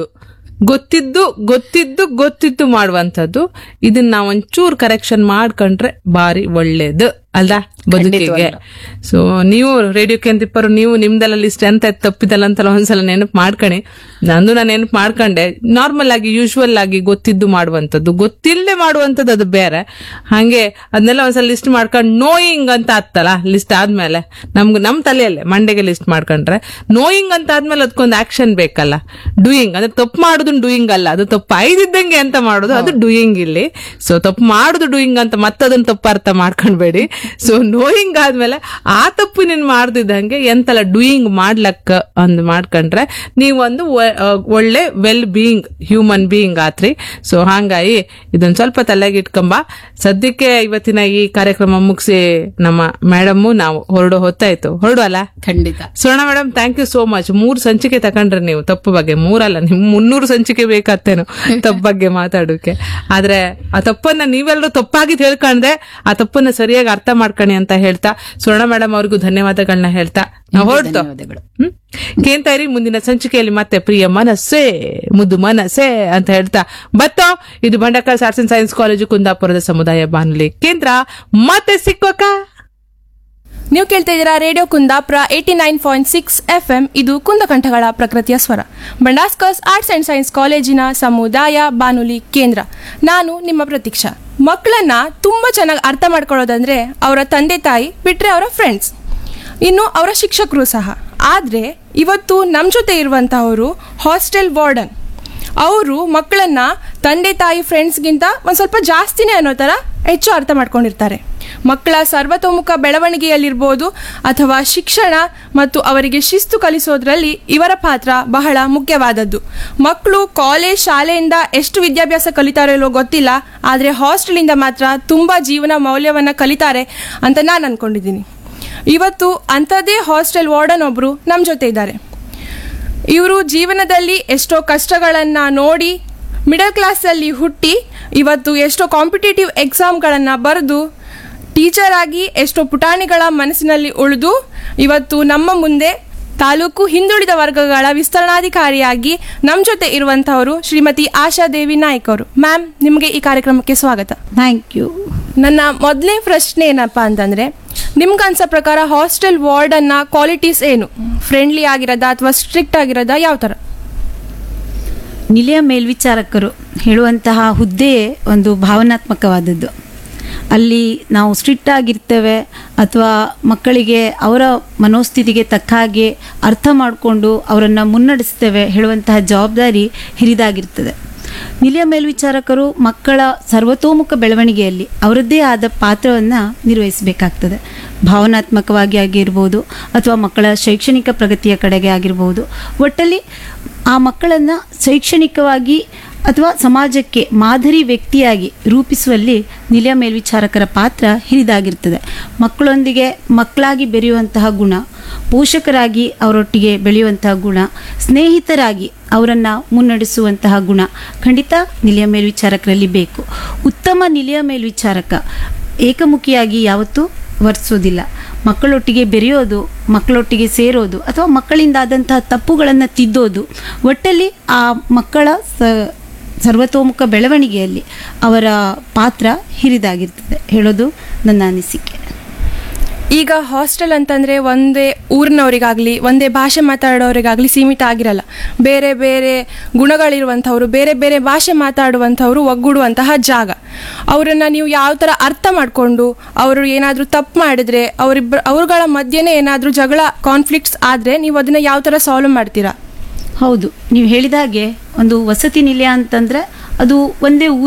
ಗೊತ್ತಿದ್ದು ಮಾಡುವಂತದ್ದು. ಇದನ್ನ ನಾವ್ ಒಂಚೂರು ಕರೆಕ್ಷನ್ ಮಾಡ್ಕೊಂಡ್ರೆ ಬಾರಿ ಒಳ್ಳೇದು ಅಲ್ದಾ ಬದುಕಿಗೆ. ಸೊ ನೀವು ರೇಡಿಯೋ ಕೇಂದ್ರಿಪ್ಪರು, ನೀವು ನಿಮ್ದೆಲ್ಲ ಲಿಸ್ಟ್ ಎಂತ ತಪ್ಪಿದಲ್ಲ ಅಂತಲ್ಲ ಒಂದ್ಸಲ ನೆನಪು ಮಾಡ್ಕಣಿ. ನಾನು ನೆನಪು ಮಾಡ್ಕೊಂಡೆ. ನಾರ್ಮಲ್ ಆಗಿ ಯೂಶುವಲ್ ಆಗಿ ಗೊತ್ತಿದ್ದು ಮಾಡುವಂತದ್ದು, ಗೊತ್ತಿಲ್ಲದೆ ಮಾಡುವಂತದ್ದು ಅದು ಬೇರೆ. ಹಂಗೆ ಅದನ್ನೆಲ್ಲ ಒಂದ್ಸಲ ಲಿಸ್ಟ್ ಮಾಡ್ಕೊಂಡು ನೋಯಿಂಗ್ ಅಂತ ಆತ್ತಲ್ಲ, ಲಿಸ್ಟ್ ಆದ್ಮೇಲೆ ನಮ್ ತಲೆಯಲ್ಲೇ ಮಂಡೆಗೆ ಲಿಸ್ಟ್ ಮಾಡ್ಕೊಂಡ್ರೆ, ನೋಯಿಂಗ್ ಅಂತ ಆದ್ಮೇಲೆ ಅದಕ್ಕೊಂದು ಆಕ್ಷನ್ ಬೇಕಲ್ಲ. ಡೂಯಿಂಗ್ ಅಂದ್ರೆ ತಪ್ಪು ಮಾಡುದು ಡೂಯಿಂಗ್ ಅಲ್ಲ, ಅದು ತಪ್ಪು ಐದಿದ್ದಂಗೆ ಅಂತ ಮಾಡೋದು ಅದು ಡೂಯಿಂಗ್ ಇಲ್ಲಿ. ಸೊ ತಪ್ಪು ಮಾಡುದು ಡೂಯಿಂಗ್ ಅಂತ ಮತ್ತದನ್ನ ತಪ್ಪು ಅರ್ಥ ಮಾಡ್ಕೊಂಡ್ಬೇಡಿ. ಸೊ ನೋಯಿಂಗ್ ಆದ್ಮೇಲೆ ಆ ತಪ್ಪು ನೀನ್ ಮಾಡ್ದಿದ್ದಂಗೆ ಎಂತಲ್ಲ ಡೂಯಿಂಗ್ ಮಾಡ್ಲಕ್ಕ ಅಂದ್ ಮಾಡ್ಕೊಂಡ್ರೆ ನೀವೊಂದು ಒಳ್ಳೆ ವೆಲ್ ಬೀಯಿಂಗ್ ಹ್ಯೂಮನ್ ಬೀಯಿಂಗ್ ಆತ್ರಿ. ಸೊ ಹಂಗಾಗಿ ಇದೊಂದ್ ಸ್ವಲ್ಪ ತಲೆಗೆ ಇಟ್ಕೊಂಬ. ಸದ್ಯಕ್ಕೆ ಇವತ್ತಿನ ಈ ಕಾರ್ಯಕ್ರಮ ಮುಗಿಸಿ ನಮ್ಮ ಮೇಡಮ್ಮು ನಾವು ಹೊರಡೋ ಅಲ್ಲ? ಖಂಡಿತ. ಸುವರ್ಣ madam, thank you so much. 3 ಸಂಚಿಕೆ ತಕೊಂಡ್ರೆ ನೀವು ತಪ್ಪು ಬಗ್ಗೆ, 3 ಅಲ್ಲ, ನಿಮ್ 300 ಸಂಚಿಕೆ ಬೇಕಾಗ್ತೇನೋ ತಪ್ಪು ಬಗ್ಗೆ ಮಾತಾಡೋಕೆ. ಆದ್ರೆ ಆ ತಪ್ಪನ್ನ ನೀವೆಲ್ಲರೂ ತಪ್ಪಾಗಿ ತಿಳ್ಕೊಂಡ್ರೆ ಆ ತಪ್ಪನ್ನ ಸರಿಯಾಗಿ ಅರ್ಥ ಮಾಡ್ಕೊಳ್ಳಿ ಅಂತ ಹೇಳ್ತಾ ಸುವರ್ಣ ಮೇಡಮ್ ಅವ್ರಿಗೂ ಧನ್ಯವಾದಗಳನ್ನ ಹೇಳ್ತಾ ನಾವು ಹೊರಡ್ತೋ. ಧನ್ಯವಾದಗಳು. ಕೇಳ್ತಾ ಇರಿ ಮುಂದಿನ ಸಂಚಿಕೆಯಲ್ಲಿ ಮತ್ತೆ ಪ್ರಿಯ ಮನಸ್ಸೇ ಮುದ್ದು ಮನಸ್ಸೇ ಅಂತ ಹೇಳ್ತಾ ಬತ್ತೋ. ಇದು ಬಂಡಕಲ್ ಆರ್ಟ್ಸ್ ಅಂಡ್ ಸೈನ್ಸ್ ಕಾಲೇಜು ಕುಂದಾಪುರದ ಸಮುದಾಯ ಬಾನುಲಿ ಕೇಂದ್ರ. ಮತ್ತೆ ಸಿಕ್ಕೋಕ. ನೀವು ಕೇಳ್ತಾ ಇದ್ದೀರಾ ರೇಡಿಯೋ ಕುಂದಾಪುರ 89.6 FM. ಇದು ಕುಂದಕಂಠಗಳ ಪ್ರಕೃತಿಯ ಸ್ವರ, ಬಂಡಾಸ್ಕರ್ಸ್ ಆರ್ಟ್ಸ್ ಅಂಡ್ ಸೈನ್ಸ್ ಕಾಲೇಜಿನ ಸಮುದಾಯ ಬಾನುಲಿ ಕೇಂದ್ರ. ನಾನು ನಿಮ್ಮ ಪ್ರತೀಕ್ಷಾ. ಮಕ್ಕಳನ್ನ ತುಂಬಾ ಚೆನ್ನಾಗಿ ಅರ್ಥ ಮಾಡ್ಕೊಳ್ಳೋದಂದ್ರೆ ಅವರ ತಂದೆ ತಾಯಿ ಬಿಟ್ರೆ ಅವರ ಫ್ರೆಂಡ್ಸ್, ಇನ್ನು ಅವರ ಶಿಕ್ಷಕರು ಸಹ. ಆದ್ರೆ ಇವತ್ತು ನಮ್ಮ ಜೊತೆ ಇರುವಂತಹವರು ಹಾಸ್ಟೆಲ್ ವಾರ್ಡನ್. ಅವರು ಮಕ್ಕಳನ್ನ ತಂದೆ ತಾಯಿ ಫ್ರೆಂಡ್ಸ್ಗಿಂತ ಒಂದ್ ಸ್ವಲ್ಪ ಜಾಸ್ತಿನೇ ಅನ್ನೋ ತರ ಹೆಚ್ಚು ಅರ್ಥ ಮಾಡ್ಕೊಂಡಿರ್ತಾರೆ. ಮಕ್ಕಳ ಸರ್ವತೋಮುಖ ಬೆಳವಣಿಗೆಯಲ್ಲಿರ್ಬೋದು ಅಥವಾ ಶಿಕ್ಷಣ ಮತ್ತು ಅವರಿಗೆ ಶಿಸ್ತು ಕಲಿಸೋದ್ರಲ್ಲಿ ಇವರ ಪಾತ್ರ ಬಹಳ ಮುಖ್ಯವಾದದ್ದು. ಮಕ್ಕಳು ಕಾಲೇಜ್ ಶಾಲೆಯಿಂದ ಎಷ್ಟು ವಿದ್ಯಾಭ್ಯಾಸ ಕಲಿತಾರೋ ಇಲ್ಲೋ ಗೊತ್ತಿಲ್ಲ, ಆದರೆ ಹಾಸ್ಟೆಲಿಂದ ಮಾತ್ರ ತುಂಬಾ ಜೀವನ ಮೌಲ್ಯವನ್ನ ಕಲಿತಾರೆ ಅಂತ ನಾನು ಅನ್ಕೊಂಡಿದ್ದೀನಿ. ಇವತ್ತು ಅಂಥದ್ದೇ ಹಾಸ್ಟೆಲ್ ವಾರ್ಡನ್ ಒಬ್ರು ನಮ್ಮ ಜೊತೆ ಇದ್ದಾರೆ. ಇವರು ಜೀವನದಲ್ಲಿ ಎಷ್ಟೋ ಕಷ್ಟಗಳನ್ನ ನೋಡಿ ಮಿಡಲ್ ಕ್ಲಾಸಲ್ಲಿ ಹುಟ್ಟಿ ಇವತ್ತು ಎಷ್ಟೋ ಕಾಂಪಿಟೇಟಿವ್ ಎಕ್ಸಾಮ್ಗಳನ್ನು ಬರೆದು ಟೀಚರ್ ಆಗಿ ಎಷ್ಟೋ ಪುಟಾಣಿಗಳ ಮನಸ್ಸಿನಲ್ಲಿ ಉಳಿದು ಇವತ್ತು ನಮ್ಮ ಮುಂದೆ ತಾಲೂಕು ಹಿಂದುಳಿದ ವರ್ಗಗಳ ವಿಸ್ತರಣಾಧಿಕಾರಿಯಾಗಿ ನಮ್ಮ ಜೊತೆ ಇರುವಂತಹವರು ಶ್ರೀಮತಿ ಆಶಾದೇವಿ ನಾಯ್ಕ್ ಅವರು. ಮ್ಯಾಮ್, ನಿಮಗೆ ಈ ಕಾರ್ಯಕ್ರಮಕ್ಕೆ ಸ್ವಾಗತ. Thank you. ನನ್ನ ಮೊದಲನೇ ಪ್ರಶ್ನೆ ಏನಪ್ಪಾ ಅಂತಂದ್ರೆ, ನಿಮ್ಗನ್ಸೋ ಪ್ರಕಾರ ಹಾಸ್ಟೆಲ್ ವಾರ್ಡನ್ನ ಕ್ವಾಲಿಟೀಸ್ ಏನು? ಫ್ರೆಂಡ್ಲಿ ಆಗಿರೋದ ಅಥವಾ ಸ್ಟ್ರಿಕ್ಟ್ ಆಗಿರೋದ, ಯಾವ ಥರ? ನಿಲಯ ಮೇಲ್ವಿಚಾರಕರು ಹೇಳುವಂತಹ ಹುದ್ದೆಯೇ ಒಂದು ಭಾವನಾತ್ಮಕವಾದದ್ದು. ಅಲ್ಲಿ ನಾವು ಸ್ಟ್ರಿಕ್ಟ್ ಆಗಿರ್ತೇವೆ ಅಥವಾ ಮಕ್ಕಳಿಗೆ ಅವರ ಮನೋಸ್ಥಿತಿಗೆ ತಕ್ಕ ಹಾಗೆ ಅರ್ಥ ಮಾಡಿಕೊಂಡು ಅವರನ್ನು ಮುನ್ನಡೆಸ್ತೇವೆ ಹೇಳುವಂತಹ ಜವಾಬ್ದಾರಿ ಹಿರಿದಾಗಿರ್ತದೆ. ನಿಲಯ ಮೇಲ್ವಿಚಾರಕರು ಮಕ್ಕಳ ಸರ್ವತೋಮುಖ ಬೆಳವಣಿಗೆಯಲ್ಲಿ ಅವರದ್ದೇ ಆದ ಪಾತ್ರವನ್ನು ನಿರ್ವಹಿಸಬೇಕಾಗ್ತದೆ. ಭಾವನಾತ್ಮಕವಾಗಿ ಆಗಿರ್ಬೋದು ಅಥವಾ ಮಕ್ಕಳ ಶೈಕ್ಷಣಿಕ ಪ್ರಗತಿಯ ಕಡೆಗೆ ಆಗಿರ್ಬೋದು. ಒಟ್ಟಲ್ಲಿ ಆ ಮಕ್ಕಳನ್ನು ಶೈಕ್ಷಣಿಕವಾಗಿ ಅಥವಾ ಸಮಾಜಕ್ಕೆ ಮಾದರಿ ವ್ಯಕ್ತಿಯಾಗಿ ರೂಪಿಸುವಲ್ಲಿ ನಿಲಯ ಮೇಲ್ವಿಚಾರಕರ ಪಾತ್ರ ಹಿರಿದಾಗಿರ್ತದೆ. ಮಕ್ಕಳೊಂದಿಗೆ ಮಕ್ಕಳಾಗಿ ಬೆರೆಯುವಂತಹ ಗುಣ, ಪೋಷಕರಾಗಿ ಅವರೊಟ್ಟಿಗೆ ಬೆಳೆಯುವಂತಹ ಗುಣ, ಸ್ನೇಹಿತರಾಗಿ ಅವರನ್ನು ಮುನ್ನಡೆಸುವಂತಹ ಗುಣ ಖಂಡಿತ ನಿಲಯ ಮೇಲ್ವಿಚಾರಕರಲ್ಲಿ ಬೇಕು. ಉತ್ತಮ ನಿಲಯ ಮೇಲ್ವಿಚಾರಕ ಏಕಮುಖಿಯಾಗಿ ಯಾವತ್ತೂ ವರ್ತಿಸೋದಿಲ್ಲ. ಮಕ್ಕಳೊಟ್ಟಿಗೆ ಬೆರೆಯೋದು, ಮಕ್ಕಳೊಟ್ಟಿಗೆ ಸೇರೋದು ಅಥವಾ ಮಕ್ಕಳಿಂದಾದಂತಹ ತಪ್ಪುಗಳನ್ನು ತಿದ್ದೋದು, ಒಟ್ಟಲ್ಲಿ ಆ ಮಕ್ಕಳ ಸರ್ವತೋಮುಖ ಬೆಳವಣಿಗೆಯಲ್ಲಿ ಅವರ ಪಾತ್ರ ಹಿರಿದಾಗಿರ್ತದೆ ಹೇಳೋದು ನನ್ನ ಅನಿಸಿಕೆ. ಈಗ ಹಾಸ್ಟೆಲ್ ಅಂತಂದರೆ ಒಂದೇ ಊರಿನವರಿಗಾಗಲಿ ಒಂದೇ ಭಾಷೆ ಮಾತಾಡೋರಿಗಾಗಲಿ ಸೀಮಿತ ಆಗಿರಲ್ಲ. ಬೇರೆ ಬೇರೆ ಗುಣಗಳಿರುವಂಥವ್ರು, ಬೇರೆ ಬೇರೆ ಭಾಷೆ ಮಾತಾಡುವಂಥವ್ರು ಒಗ್ಗೂಡುವಂತಹ ಜಾಗ. ಅವರನ್ನು ನೀವು ಯಾವ ಥರ ಅರ್ಥ ಮಾಡಿಕೊಂಡು, ಅವರು ಏನಾದರೂ ತಪ್ಪು ಮಾಡಿದ್ರೆ ಅವ್ರುಗಳ ಮಧ್ಯೆನೇ ಏನಾದರೂ ಜಗಳ ಕಾನ್ಫ್ಲಿಕ್ಟ್ಸ್ ಆದರೆ ನೀವು ಅದನ್ನು ಯಾವ ಥರ ಸಾಲ್ವ್ ಮಾಡ್ತೀರಾ? ಹೌದು, ನೀವು ಹೇಳಿದ ಹಾಗೆ ಒಂದು ವಸತಿ ನಿಲಯ ಅಂತಂದರೆ ಅದು ಒಂದೇ